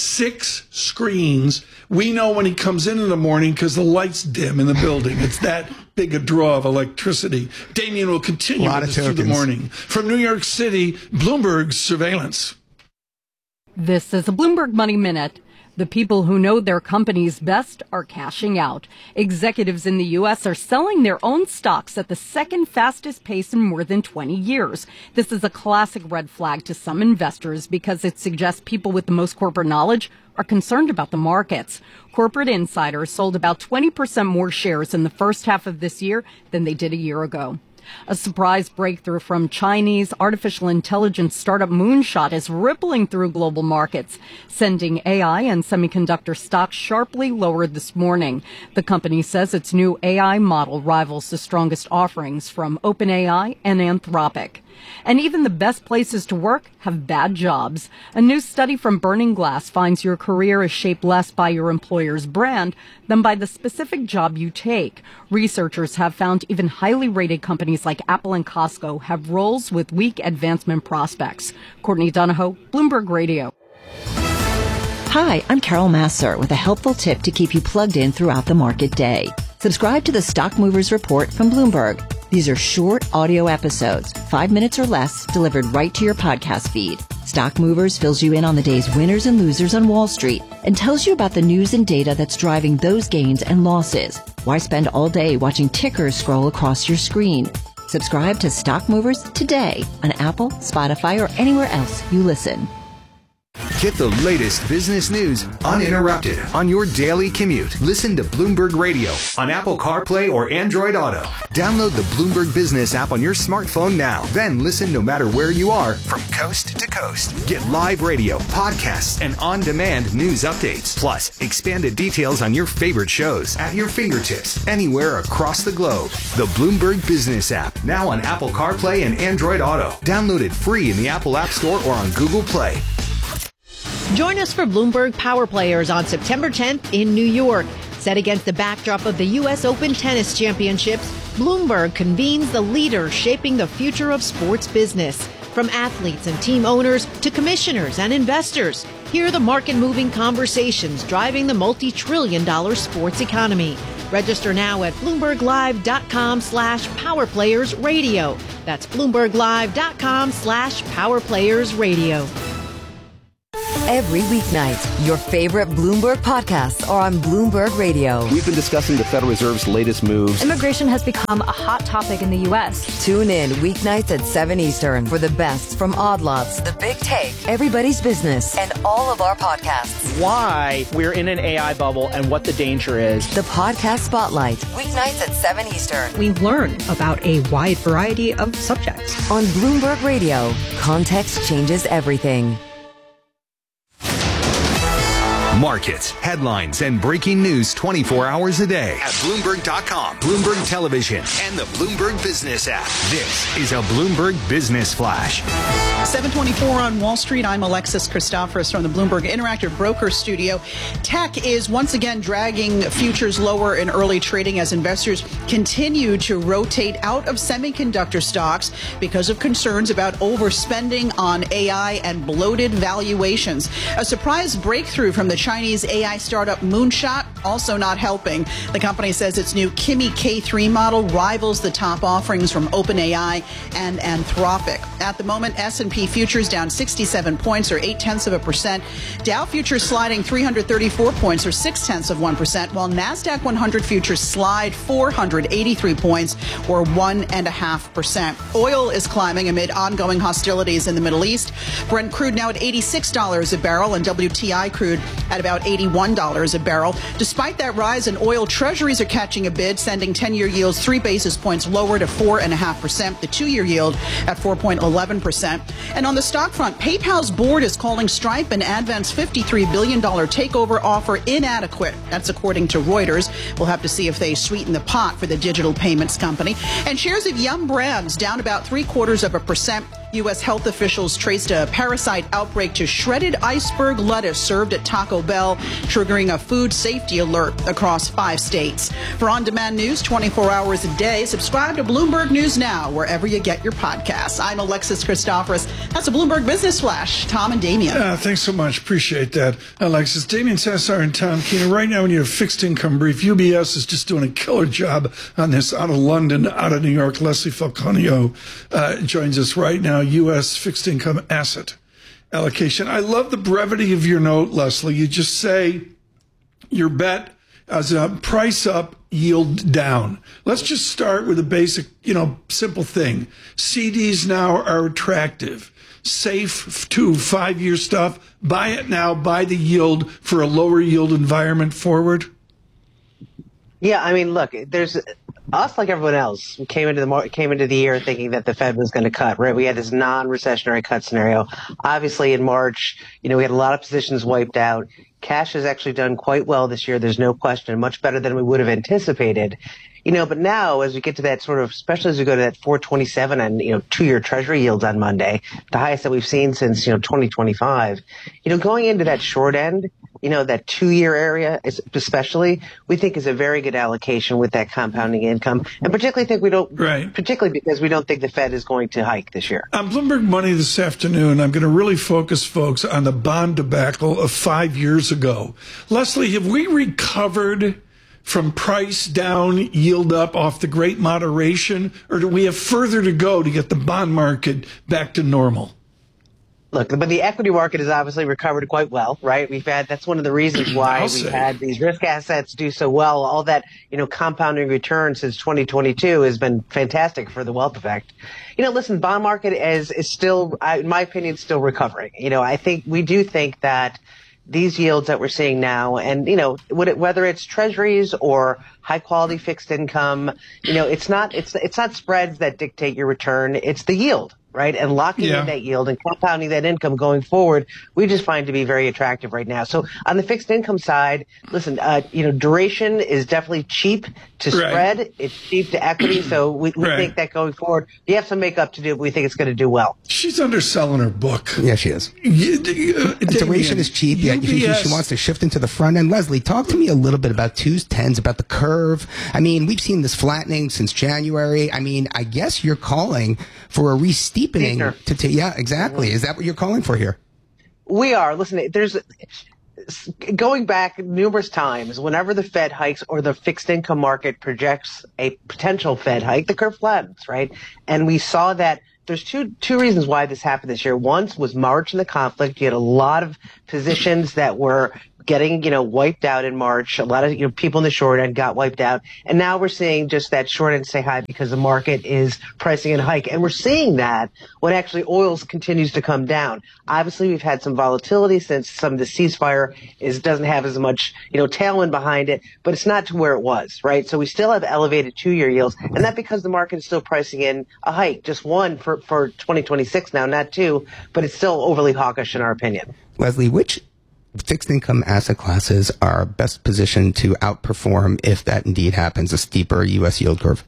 F: Six screens. We know when he comes in in the morning because the lights dim in the building. It's that big a draw of electricity. Damian will continue with us through the morning. From New York City, Bloomberg Surveillance.
S: This is a Bloomberg Money Minute. The people who know their companies best are cashing out. Executives in the U S are selling their own stocks at the second fastest pace in more than twenty years. This is a classic red flag to some investors because it suggests people with the most corporate knowledge are concerned about the markets. Corporate insiders sold about twenty percent more shares in the first half of this year than they did a year ago. A surprise breakthrough from Chinese artificial intelligence startup Moonshot is rippling through global markets, sending A I and semiconductor stocks sharply lower this morning. The company says its new A I model rivals the strongest offerings from OpenAI and Anthropic. And even the best places to work have bad jobs. A new study from Burning Glass finds your career is shaped less by your employer's brand than by the specific job you take. Researchers have found even highly rated companies like Apple and Costco have roles with weak advancement prospects. Courtney Donahoe, Bloomberg Radio.
T: Hi, I'm Carol Massar with a helpful tip to keep you plugged in throughout the market day. Subscribe to the Stock Movers Report from Bloomberg. These are short audio episodes, five minutes or less, delivered right to your podcast feed. Stock Movers fills you in on the day's winners and losers on Wall Street and tells you about the news and data that's driving those gains and losses. Why spend all day watching tickers scroll across your screen? Subscribe to Stock Movers today on Apple, Spotify, or anywhere else you listen.
K: Get the latest business news uninterrupted on your daily commute. Listen to Bloomberg Radio on Apple CarPlay or Android Auto. Download the Bloomberg Business app on your smartphone now. Then listen no matter where you are from coast to coast. Get live radio, podcasts, and on-demand news updates. Plus, expanded details on your favorite shows at your fingertips anywhere across the globe. The Bloomberg Business app, now on Apple CarPlay and Android Auto. Download it free in the Apple App Store or on Google Play.
J: Join us for Bloomberg Power Players on September tenth in New York. Set against the backdrop of the U S Open Tennis Championships, Bloomberg convenes the leaders shaping the future of sports business. From athletes and team owners to commissioners and investors, hear the market-moving conversations driving the multi-trillion dollar sports economy. Register now at BloombergLive.com slash PowerPlayersRadio. That's BloombergLive.com slash PowerPlayersRadio.
D: Every weeknight, your favorite Bloomberg podcasts are on Bloomberg Radio.
U: We've been discussing the Federal Reserve's latest moves.
V: Immigration has become a hot topic in the U S.
D: Tune in weeknights at seven Eastern for the best from Odd Lots, The Big Take, Everybody's Business, and all of our podcasts.
W: Why we're in an A I bubble and what the danger is.
D: The Podcast Spotlight, weeknights at seven Eastern.
X: We learn about a wide variety of subjects.
D: On Bloomberg Radio, context changes everything.
K: Markets, headlines, and breaking news twenty-four hours a day at Bloomberg dot com, Bloomberg Television, and the Bloomberg Business app. This is a Bloomberg Business Flash.
G: seven twenty-four on Wall Street. I'm Alexis Christoforous from the Bloomberg Interactive Broker Studio. Tech is once again dragging futures lower in early trading as investors continue to rotate out of semiconductor stocks because of concerns about overspending on A I and bloated valuations. A surprise breakthrough from the Chinese A I startup Moonshot also not helping. The company says its new Kimi K three model rivals the top offerings from OpenAI and Anthropic. At the moment, S and P futures down sixty-seven points or eight tenths of a percent. Dow futures sliding three hundred thirty-four points or six tenths of one percent, while NASDAQ one hundred futures slide four hundred eighty-three points or one and a half percent. Oil is climbing amid ongoing hostilities in the Middle East. Brent crude now at eighty-six dollars a barrel and W T I crude at about eighty-one dollars a barrel. Despite that rise in oil, treasuries are catching a bid, sending ten-year yields three basis points lower to four point five percent, the two-year yield at four point one one percent. And on the stock front, PayPal's board is calling Stripe and Advent's fifty-three billion dollars takeover offer inadequate. That's according to Reuters. We'll have to see if they sweeten the pot for the digital payments company. And shares of Yum Brands down about three quarters of a percent. U S health officials traced a parasite outbreak to shredded iceberg lettuce served at Taco Bell, triggering a food safety alert across five states. For on-demand news twenty-four hours a day, subscribe to Bloomberg News Now, wherever you get your podcasts. I'm Alexis Christoforous. That's a Bloomberg Business Flash. Tom and Damien.
F: Yeah, thanks so much. Appreciate that, Alexis. Damien Sassar and Tom Keener. Right now, when you have fixed income brief, U B S is just doing a killer job on this out of London, out of New York. Leslie Falconio uh, joins us right now. U S fixed income asset allocation. I love the brevity of your note, Leslie. You just say your bet as a price up, yield down. Let's just start with a basic, you know, simple thing. C Ds now are attractive. Safe to five-year stuff. Buy it now. Buy the yield for a lower yield environment forward.
Y: Yeah, I mean, look, there's us, like everyone else, came into the came into the year thinking that the Fed was going to cut, right? We had this non-recessionary cut scenario. Obviously, in March, you know, we had a lot of positions wiped out. Cash has actually done quite well this year. There's no question, much better than we would have anticipated. You know, but now as we get to that sort of, especially as we go to that four twenty-seven and, you know, two-year treasury yields on Monday, the highest that we've seen since, you know, twenty twenty-five, you know, going into that short end, you know, that two-year area, especially, we think is a very good allocation with that compounding income. And particularly think we don't,
F: right.
Y: particularly because we don't think the Fed is going to hike this year.
F: On Bloomberg Money this afternoon, I'm going to really focus, folks, on the bond debacle of five years ago. Leslie, have we recovered from price down, yield up off the great moderation, or do we have further to go to get the bond market back to normal?
Y: Look, but the equity market has obviously recovered quite well, right? We've had, that's one of the reasons why we've say. had these risk assets do so well. All that, you know, compounding return since twenty twenty-two has been fantastic for the wealth effect. You know, listen, bond market is, is still, in my opinion, still recovering. You know, I think, we do think that these yields that we're seeing now, and, you know, whether it's treasuries or high quality fixed income, you know, it's not, it's, it's not spreads that dictate your return. It's the yield, right? And locking
F: yeah.
Y: in that yield and compounding that income going forward, we just find to be very attractive right now. So on the fixed income side, listen, uh, you know, duration is definitely cheap to spread. Right. It's cheap to equity. So we, we right. think that going forward, you have some makeup to do, but we think it's going to do well.
F: She's underselling her book.
N: Yeah, she is.
F: You, uh,
N: duration is cheap. Yeah, she, she wants to shift into the front end. Leslie, talk to me a little bit about twos, tens, about the curve. I mean, we've seen this flattening since January. I mean, I guess you're calling for a re-steepening. To t- yeah, exactly. Is that what you're calling for here?
Y: We are. Listen, there's going back numerous times, whenever the Fed hikes or the fixed income market projects a potential Fed hike, the curve flattens, right? And we saw that. There's two two reasons why this happened this year. One was March and the conflict. You had a lot of positions that were getting, you know, wiped out in March. A lot of, you know, people in the short end got wiped out. And now we're seeing just that short end stay high because the market is pricing in a hike. And we're seeing that when actually oil continues to come down. Obviously, we've had some volatility since some of the ceasefire is doesn't have as much, you know, tailwind behind it, but it's not to where it was, right? So we still have elevated two-year yields. And that's because the market is still pricing in a hike, just one for, for twenty twenty-six now, not two, but it's still overly hawkish in our opinion.
N: Leslie, which fixed income asset classes are best positioned to outperform if that indeed happens, a steeper U S yield curve?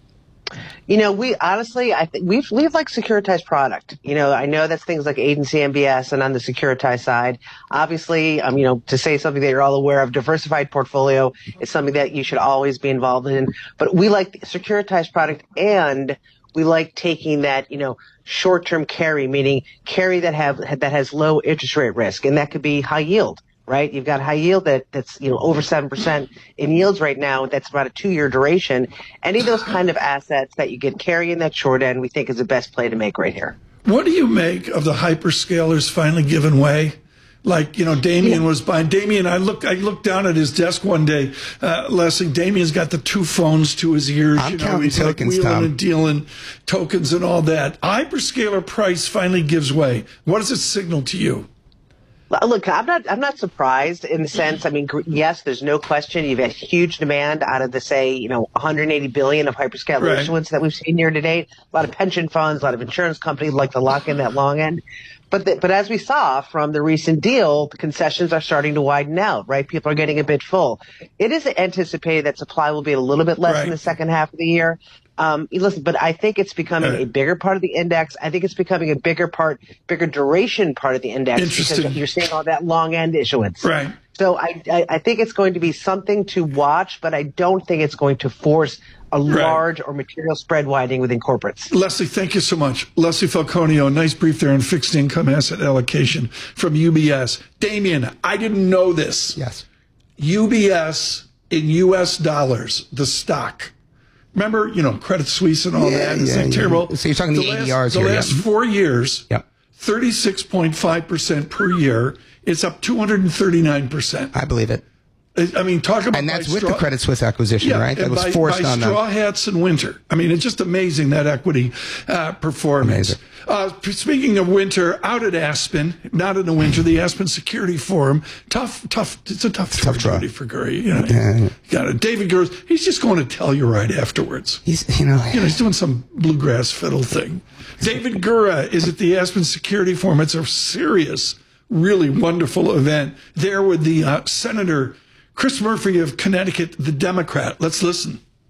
Y: You know, we honestly, I think we've, we've like securitized product. You know, I know that's things like agency M B S and on the securitized side. Obviously, um, you know, to say something that you're all aware of, diversified portfolio is something that you should always be involved in. But we like securitized product, and we like taking that, you know, short-term carry, meaning carry that have that has low interest rate risk, and that could be high yield, right? You've got high yield that that's, you know, over seven percent in yields right now. That's about a two-year duration. Any of those kind of assets that you get carry in that short end, we think is the best play to make right here.
F: What do you make of the hyperscalers finally giving way? Like, you know, Damien was buying. Damien, I looked, I looked down at his desk one day. Uh, Leslie, Damien's got the two phones to his ears.
N: I'm
F: you know,
N: counting
F: he's
N: tokens,
F: like wheeling
N: Tom.
F: and dealing tokens and all that. Hyperscaler price finally gives way. What does it signal to you?
Y: Look, I'm not, I'm not surprised in the sense, I mean, yes, there's no question you've had huge demand out of the, say, you know, one hundred eighty billion of hyperscaler
F: Right.
Y: issuance that we've seen year to date. A lot of pension funds, a lot of insurance companies like to lock in that long end. But the, but as we saw from the recent deal, the concessions are starting to widen out, right? People are getting a bit full. It is anticipated that supply will be a little bit less
F: Right.
Y: in the second half of the year. Um, listen, but I think it's becoming
F: Right.
Y: a bigger part of the index. I think it's becoming a bigger part, bigger duration part of the index because
F: Interesting.
Y: you're seeing all that long end issuance.
F: Right.
Y: So I, I, I think it's going to be something to watch, but I don't think it's going to force a
F: Right.
Y: large or material spread widening within corporates.
F: Leslie, thank you so much. Leslie Falconio, nice brief there on fixed income asset allocation from U B S. Damien, I didn't know this.
N: Yes.
F: U B S in U S dollars, the stock. Remember, you know, Credit Suisse and all
N: Yeah,
F: that. It's
N: yeah,
F: like
N: yeah.
F: terrible.
N: So you're talking the A D Rs
F: last,
N: here,
F: The last
N: yeah.
F: four years,
N: Yep.
F: thirty-six point five percent per year. It's up two hundred thirty-nine percent.
N: I believe it.
F: I mean, talk about
N: And that's
F: by
N: with
F: straw-
N: the Credit Suisse acquisition,
F: Yeah,
N: right? That
F: and
N: was
F: by,
N: forced
F: by
N: on them.
F: straw hats in winter. I mean, it's just amazing, that equity uh, performance.
N: Amazing.
F: Uh, speaking of winter, out at Aspen, not in the winter, the Aspen Security Forum. Tough, tough. It's a tough,
N: Tough draw.
F: opportunity for Gurry. You know,
N: Yeah, yeah.
F: you got it. David Gurry, he's just going to tell you right afterwards.
N: He's, you know,
F: You know, he's doing some bluegrass fiddle thing. David Gura is at the Aspen Security Forum. It's a serious, really wonderful event there with the uh, Senator Chris Murphy of Connecticut, the Democrat. Let's listen.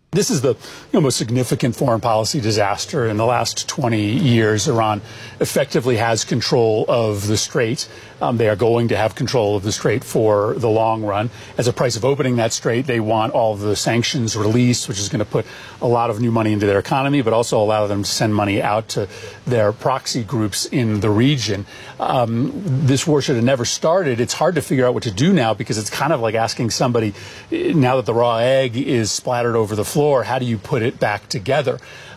A: This is the you know, most significant foreign policy disaster in the last twenty years. Iran effectively has control of the Strait. Um, they are going to have control of the Strait for the long run. As a price of opening that Strait, they want all of the sanctions released, which is going to put a lot of new money into their economy, but also allow them to send money out to their proxy groups in the region. Um, this war should have never started. It's hard to figure out what to do now because it's kind of like asking somebody, now that the raw egg is splattered over the floor, how do you put it back together?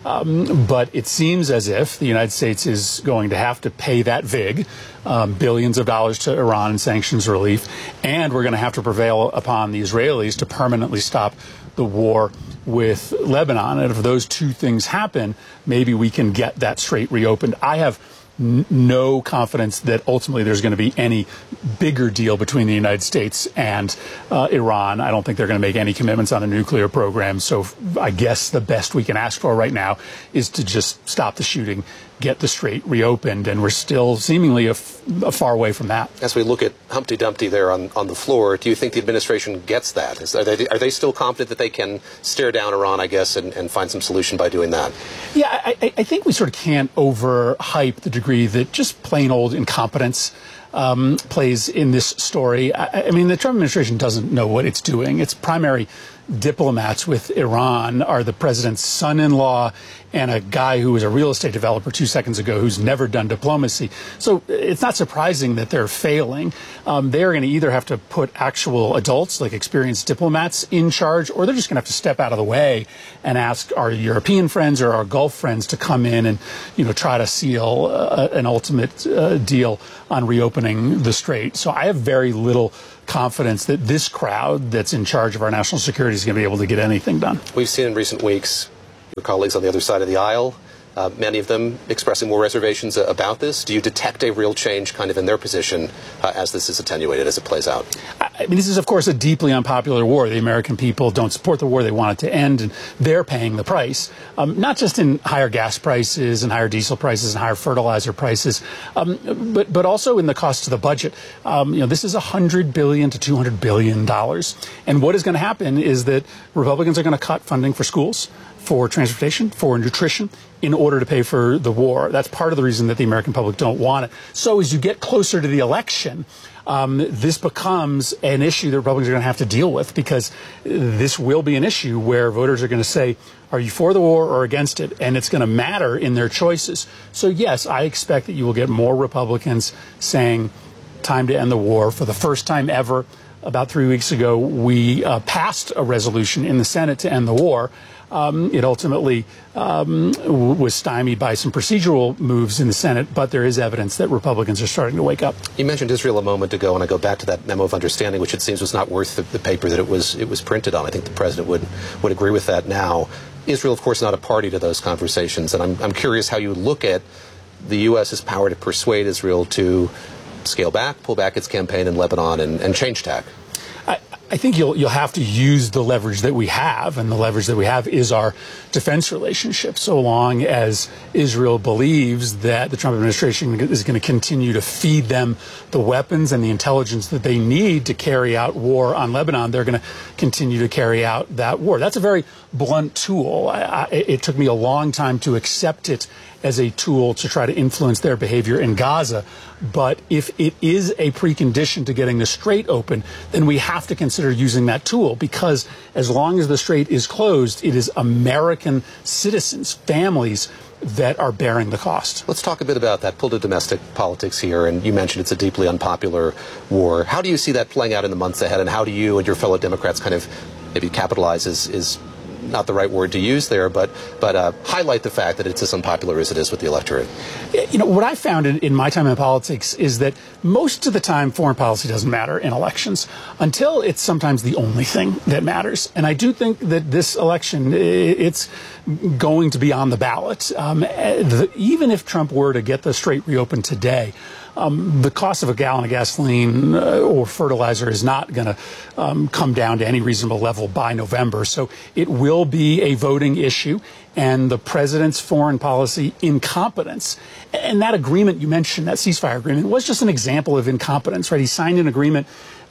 A: Um, but it seems as if the United States is going to have to pay that vig, um, billions of dollars to Iran in sanctions relief, and we're going to have to prevail upon the Israelis to permanently stop the war with Lebanon. And if those two things happen, maybe we can get that strait reopened. I have n- no confidence that ultimately there's going to be any bigger deal between the United States and uh, Iran. I don't think they're going to make any commitments on a nuclear program. So I guess the best we can ask for right now is to just stop the shooting, get the strait reopened, and we're still seemingly a, f- a far away from that.
C: As we look at Humpty Dumpty there on, on the floor, do you think the administration gets that? Is, are, they, are they still confident that they can stare down Iran, I guess, and, and find some solution by doing that?
A: Yeah, I, I think we sort of can't overhype the degree that just plain old incompetence um, plays in this story. I, I mean, the Trump administration doesn't know what it's doing. Its primary diplomats with Iran are the president's son-in-law and a guy who was a real estate developer two seconds ago who's never done diplomacy. So it's not surprising that they're failing. Um, they're going to either have to put actual adults, like experienced diplomats, in charge, or they're just going to have to step out of the way and ask our European friends or our Gulf friends to come in and, you know, try to seal uh, an ultimate uh, deal on reopening the strait. So I have very little confidence that this crowd that's in charge of our national security is going to be able to get anything done.
C: We've seen in recent weeks your colleagues on the other side of the aisle, uh, many of them expressing more reservations uh, about this. Do you detect a real change kind of in their position uh, as this is attenuated, as it plays out?
A: I mean, this is, of course, a deeply unpopular war. The American people don't support the war. They want it to end, and they're paying the price, um, not just in higher gas prices and higher diesel prices and higher fertilizer prices, um, but but also in the cost to the budget. Um, you know, this is one hundred billion dollars to two hundred billion dollars. And what is going to happen is that Republicans are going to cut funding for schools, for transportation, for nutrition, in order to pay for the war. That's part of the reason that the American public don't want it. So as you get closer to the election, um, this becomes an issue that Republicans are going to have to deal with, because this will be an issue where voters are going to say, are you for the war or against it? And it's going to matter in their choices. So yes, I expect that you will get more Republicans saying, time to end the war. For the first time ever, about three weeks ago, we uh, passed a resolution in the Senate to end the war. Um, it ultimately um, w- was stymied by some procedural moves in the Senate, but there is evidence that Republicans are starting to wake up.
C: You mentioned Israel a moment ago, and I go back to that memo of understanding, which it seems was not worth the, the paper that it was it was printed on. I think the president would would agree with that now. Israel, of course, not a party to those conversations, and I'm I'm curious how you look at the U S's power to persuade Israel to scale back, pull back its campaign in Lebanon, and, and change tack.
A: I, I think you'll you'll have to use the leverage that we have, and the leverage that we have is our defense relationship. So long as Israel believes that the Trump administration is going to continue to feed them the weapons and the intelligence that they need to carry out war on Lebanon, they're going to continue to carry out that war. That's a very blunt tool. I, I, it took me a long time to accept it as a tool to try to influence their behavior in Gaza. But if it is a precondition to getting the strait open, then we have to consider using that tool, because as long as the strait is closed, it is American citizens, families, that are bearing the cost.
C: Let's talk a bit about that. Pull to domestic politics here, and you mentioned it's a deeply unpopular war. How do you see that playing out in the months ahead, and how do you and your fellow Democrats kind of maybe capitalize is, is not the right word to use there, but but uh, highlight the fact that it's as unpopular as it is with the electorate?
A: You know, what I found in, in my time in politics is that most of the time foreign policy doesn't matter in elections until it's sometimes the only thing that matters. And I do think that this election, it's going to be on the ballot. Um, the, even if Trump were to get the strait reopened today, Um, the cost of a gallon of gasoline uh, or fertilizer is not going to um, come down to any reasonable level by November. So it will be a voting issue, and the president's foreign policy incompetence. And that agreement you mentioned, that ceasefire agreement, was just an example of incompetence, right? He signed an agreement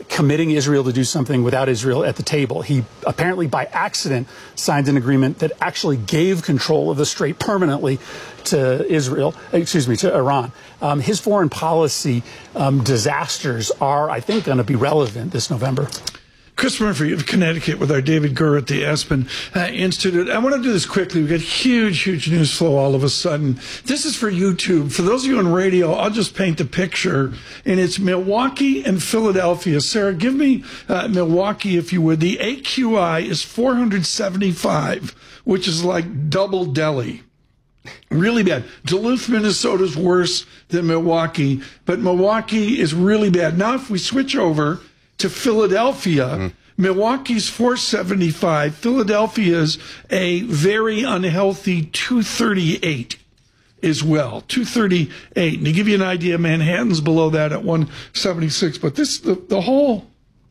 A: committing Israel to do something without Israel at the table. He apparently by accident signed an agreement that actually gave control of the Strait permanently to Israel, excuse me, to Iran. Um, his foreign policy um, disasters are, I think, going to be relevant this November.
F: Chris Murphy of Connecticut with our David Gurr at the Aspen uh, Institute. I want to do this quickly. We've got huge, huge news flow all of a sudden. This is for YouTube. For those of you on radio, I'll just paint the picture. And it's Milwaukee and Philadelphia. Sarah, give me uh, Milwaukee, if you would. The A Q I is four hundred seventy-five, which is like double Delhi. Really bad. Duluth, Minnesota is worse than Milwaukee, but Milwaukee is really bad. Now, if we switch over to Philadelphia, mm. Milwaukee's four seventy-five, Philadelphia's a very unhealthy two thirty-eight as well, two thirty-eight. And to give you an idea, Manhattan's below that at one seventy-six. But this, the, the whole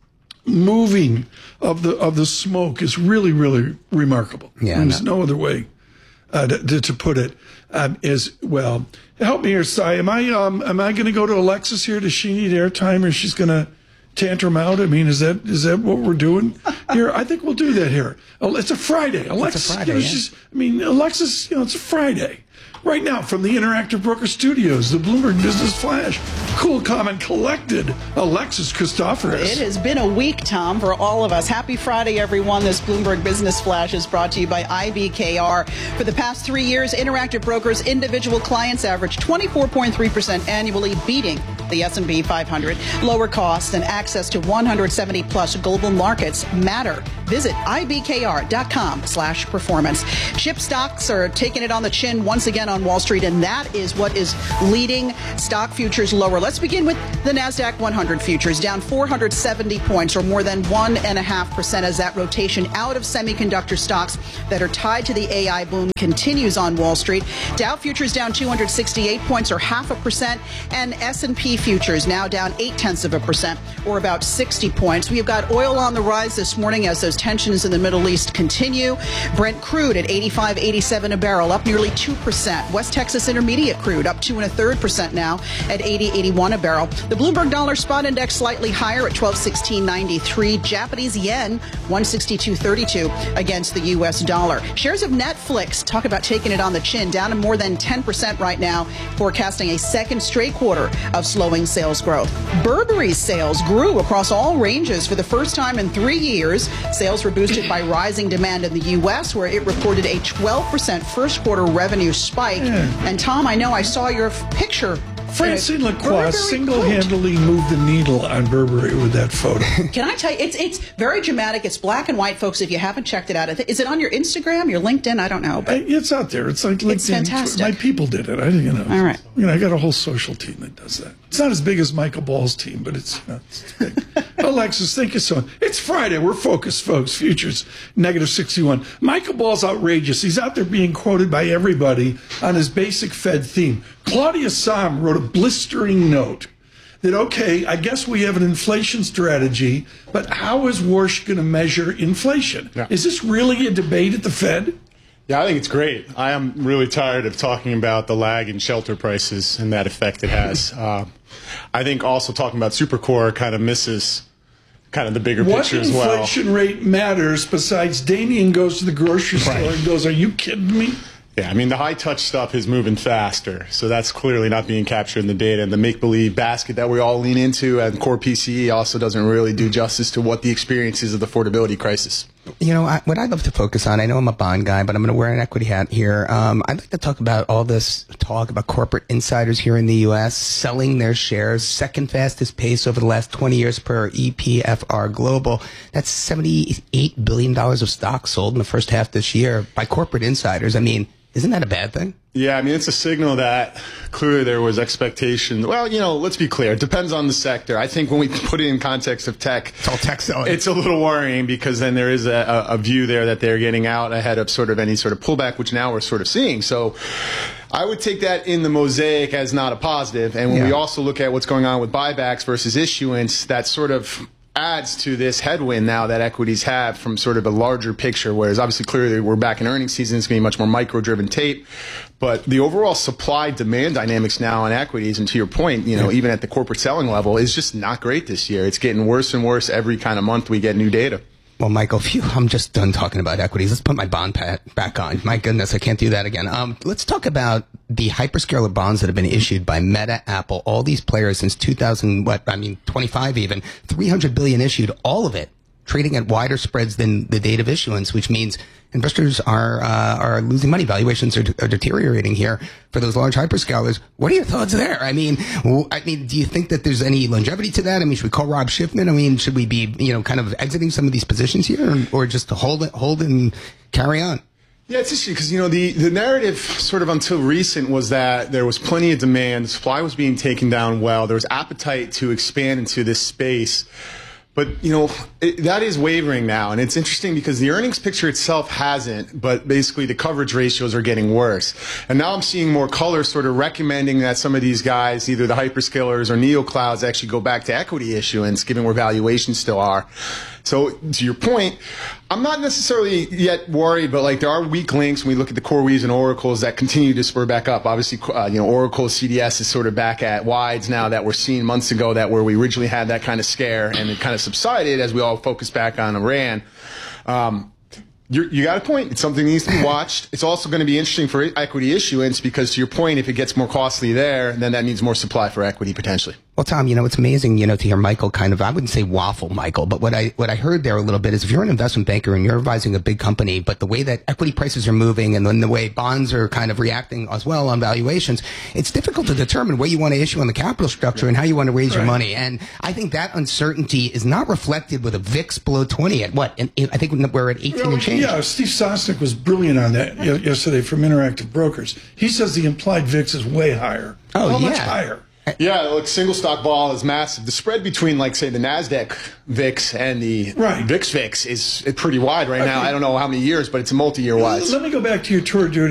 F: moving of the of the smoke is really, really remarkable. Yeah, there's no. no other way uh, to, to put it um, as well. Help me here, Cy. Am I um, am I going to go to Alexis here? Does she need airtime, or she's going to tantrum out? I mean, is that is that what we're doing here? I think we'll do that here. It's a Friday. Alexis,
N: it's a Friday,
F: you know,
N: yeah.
F: she's, I mean, Alexis, you know, it's a Friday. Right now, from the Interactive Broker Studios, the Bloomberg Business Flash, cool, calm, and collected, Alexis Christoforous.
G: It has been a week, Tom, for all of us. Happy Friday, everyone. This Bloomberg Business Flash is brought to you by I B K R. For the past three years, Interactive Brokers' individual clients averaged twenty-four point three percent annually, beating the S and P five hundred. Lower costs and access to one hundred seventy plus global markets matter. Visit ibkr.com slash performance. Chip stocks are taking it on the chin once again on Wall Street, and that is what is leading stock futures lower. Let's begin with the NASDAQ one hundred futures, down four hundred seventy points, or more than one point five percent, as that rotation out of semiconductor stocks that are tied to the A I boom continues on Wall Street. Dow futures down two hundred sixty-eight points, or half a percent, and S and P futures now down eight tenths of a percent, or about sixty points. We've got oil on the rise this morning as those tensions in the Middle East continue. Brent crude at eighty-five eighty-seven a barrel, up nearly two percent. West Texas Intermediate crude up two and a third percent now at eighty eighty-one a barrel. The Bloomberg Dollar Spot Index slightly higher at twelve sixteen ninety-three. Japanese yen one sixty-two thirty-two against the U S dollar. Shares of Netflix, talk about taking it on the chin, down to more than ten percent right now, forecasting a second straight quarter of slowing sales growth. Burberry's sales grew across all ranges for the first time in three years. Sales were boosted by rising demand in the U S, where it reported a twelve percent first quarter revenue spike. Yeah. And Tom, I know I saw your f- picture.
F: Francine Lacroix single-handedly moved the needle on Burberry with that photo.
G: Can I tell you, it's it's very dramatic. It's black and white, folks, if you haven't checked it out. Is it on your Instagram, your LinkedIn? I don't know. But
F: it's out there. It's like LinkedIn.
G: It's fantastic.
F: My people did it. I you know.
G: All right.
F: You know, I got a whole social team that does that. It's not as big as Michael Ball's team, but it's, you know, it's big. Alexis, thank you so much. It's Friday. We're focused, folks. Futures, negative sixty-one. Michael Ball's outrageous. He's out there being quoted by everybody on his basic Fed theme. Claudia Sahm wrote a blistering note that, okay, I guess we have an inflation strategy, but how is Warsh going to measure inflation? Yeah. Is this really a debate at the Fed?
B: Yeah, I think it's great. I am really tired of talking about the lag in shelter prices and that effect it has. uh, I think also talking about Supercore kind of misses kind of the bigger
F: what
B: picture as well.
F: What inflation rate matters besides Damien goes to the grocery store right. and goes, are you kidding me?
B: Yeah, I mean, the high-touch stuff is moving faster, so that's clearly not being captured in the data. And the make-believe basket that we all lean into and core P C E also doesn't really do justice to what the experience is of the affordability crisis.
N: You know, I, what I'd love to focus on, I know I'm a bond guy, but I'm going to wear an equity hat here. Um, I'd like to talk about all this talk about corporate insiders here in the U S selling their shares, second fastest pace over the last twenty years per E P F R Global. That's seventy-eight billion dollars of stock sold in the first half this year by corporate insiders. I mean, isn't that a bad thing?
B: Yeah, I mean, it's a signal that clearly there was expectation. Well, you know, let's be clear. It depends on the sector. I think when we put it in context of tech,
N: it's all tech selling.
B: It's a little worrying because then there is a, a view there that they're getting out ahead of sort of any sort of pullback, which now we're sort of seeing. So I would take that in the mosaic as not a positive. And when yeah. we also look at what's going on with buybacks versus issuance, that sort of adds to this headwind now that equities have from sort of a larger picture, whereas obviously clearly we're back in earnings season. It's going to be much more micro-driven tape. But the overall supply-demand dynamics now on equities, and to your point, you know, yeah. even at the corporate selling level, is just not great this year. It's getting worse and worse every kind of month we get new data.
N: Well, Michael, phew, I'm just done talking about equities. Let's put my bond pat back on. My goodness, I can't do that again. Um, let's talk about the hyperscaler bonds that have been issued by Meta, Apple, all these players since two thousand, what, I mean, twenty-five even, three hundred billion issued, all of it trading at wider spreads than the date of issuance, which means investors are uh, are losing money. Valuations are, are deteriorating here for those large hyperscalers. What are your thoughts there? I mean, I mean, do you think that there's any longevity to that? I mean, should we call Rob Schiffman? I mean, should we be, you know, kind of exiting some of these positions here, or, or just to hold it, hold and carry on?
B: Yeah, it's interesting because, you know, the, the narrative sort of until recent was that there was plenty of demand, supply was being taken down well, there was appetite to expand into this space. But, you know, it, that is wavering now. And it's interesting because the earnings picture itself hasn't, but basically the coverage ratios are getting worse. And now I'm seeing more color sort of recommending that some of these guys, either the hyperscalers or neoclouds, actually go back to equity issuance, given where valuations still are. So to your point, I'm not necessarily yet worried, but like there are weak links when we look at the CoreWeaves and Oracles that continue to spur back up. Obviously, uh, you know, Oracle C D S is sort of back at wides now that we're seeing months ago, that where we originally had that kind of scare and it kind of subsided as we all focused back on Iran. Um, You're, you got a point. It's something that needs to be watched. It's also going to be interesting for equity issuance because, to your point, if it gets more costly there, then that means more supply for equity potentially.
N: Well, Tom, you know, it's amazing, you know, to hear Michael kind of, I wouldn't say waffle, Michael, but what I what I heard there a little bit is if you're an investment banker and you're advising a big company, but the way that equity prices are moving and then the way bonds are kind of reacting as well on valuations, it's difficult to determine where you want to issue on the capital structure and how you want to raise right. your money. And I think that uncertainty is not reflected with a V I X below twenty at what? In, in, I think we're at eighteen
F: well,
N: and change.
F: Yeah, Steve Sosnick was brilliant on that yesterday from Interactive Brokers. He says the implied V I X is way higher.
N: Oh,
F: How
N: yeah.
F: much higher?
B: Yeah, look, single stock vol is massive. The spread between, like, say, the NASDAQ V I X and the right. V I X V I X is pretty wide right now. I don't know how many years, but it's a multi-year wide.
F: Let me go back to your tour duty.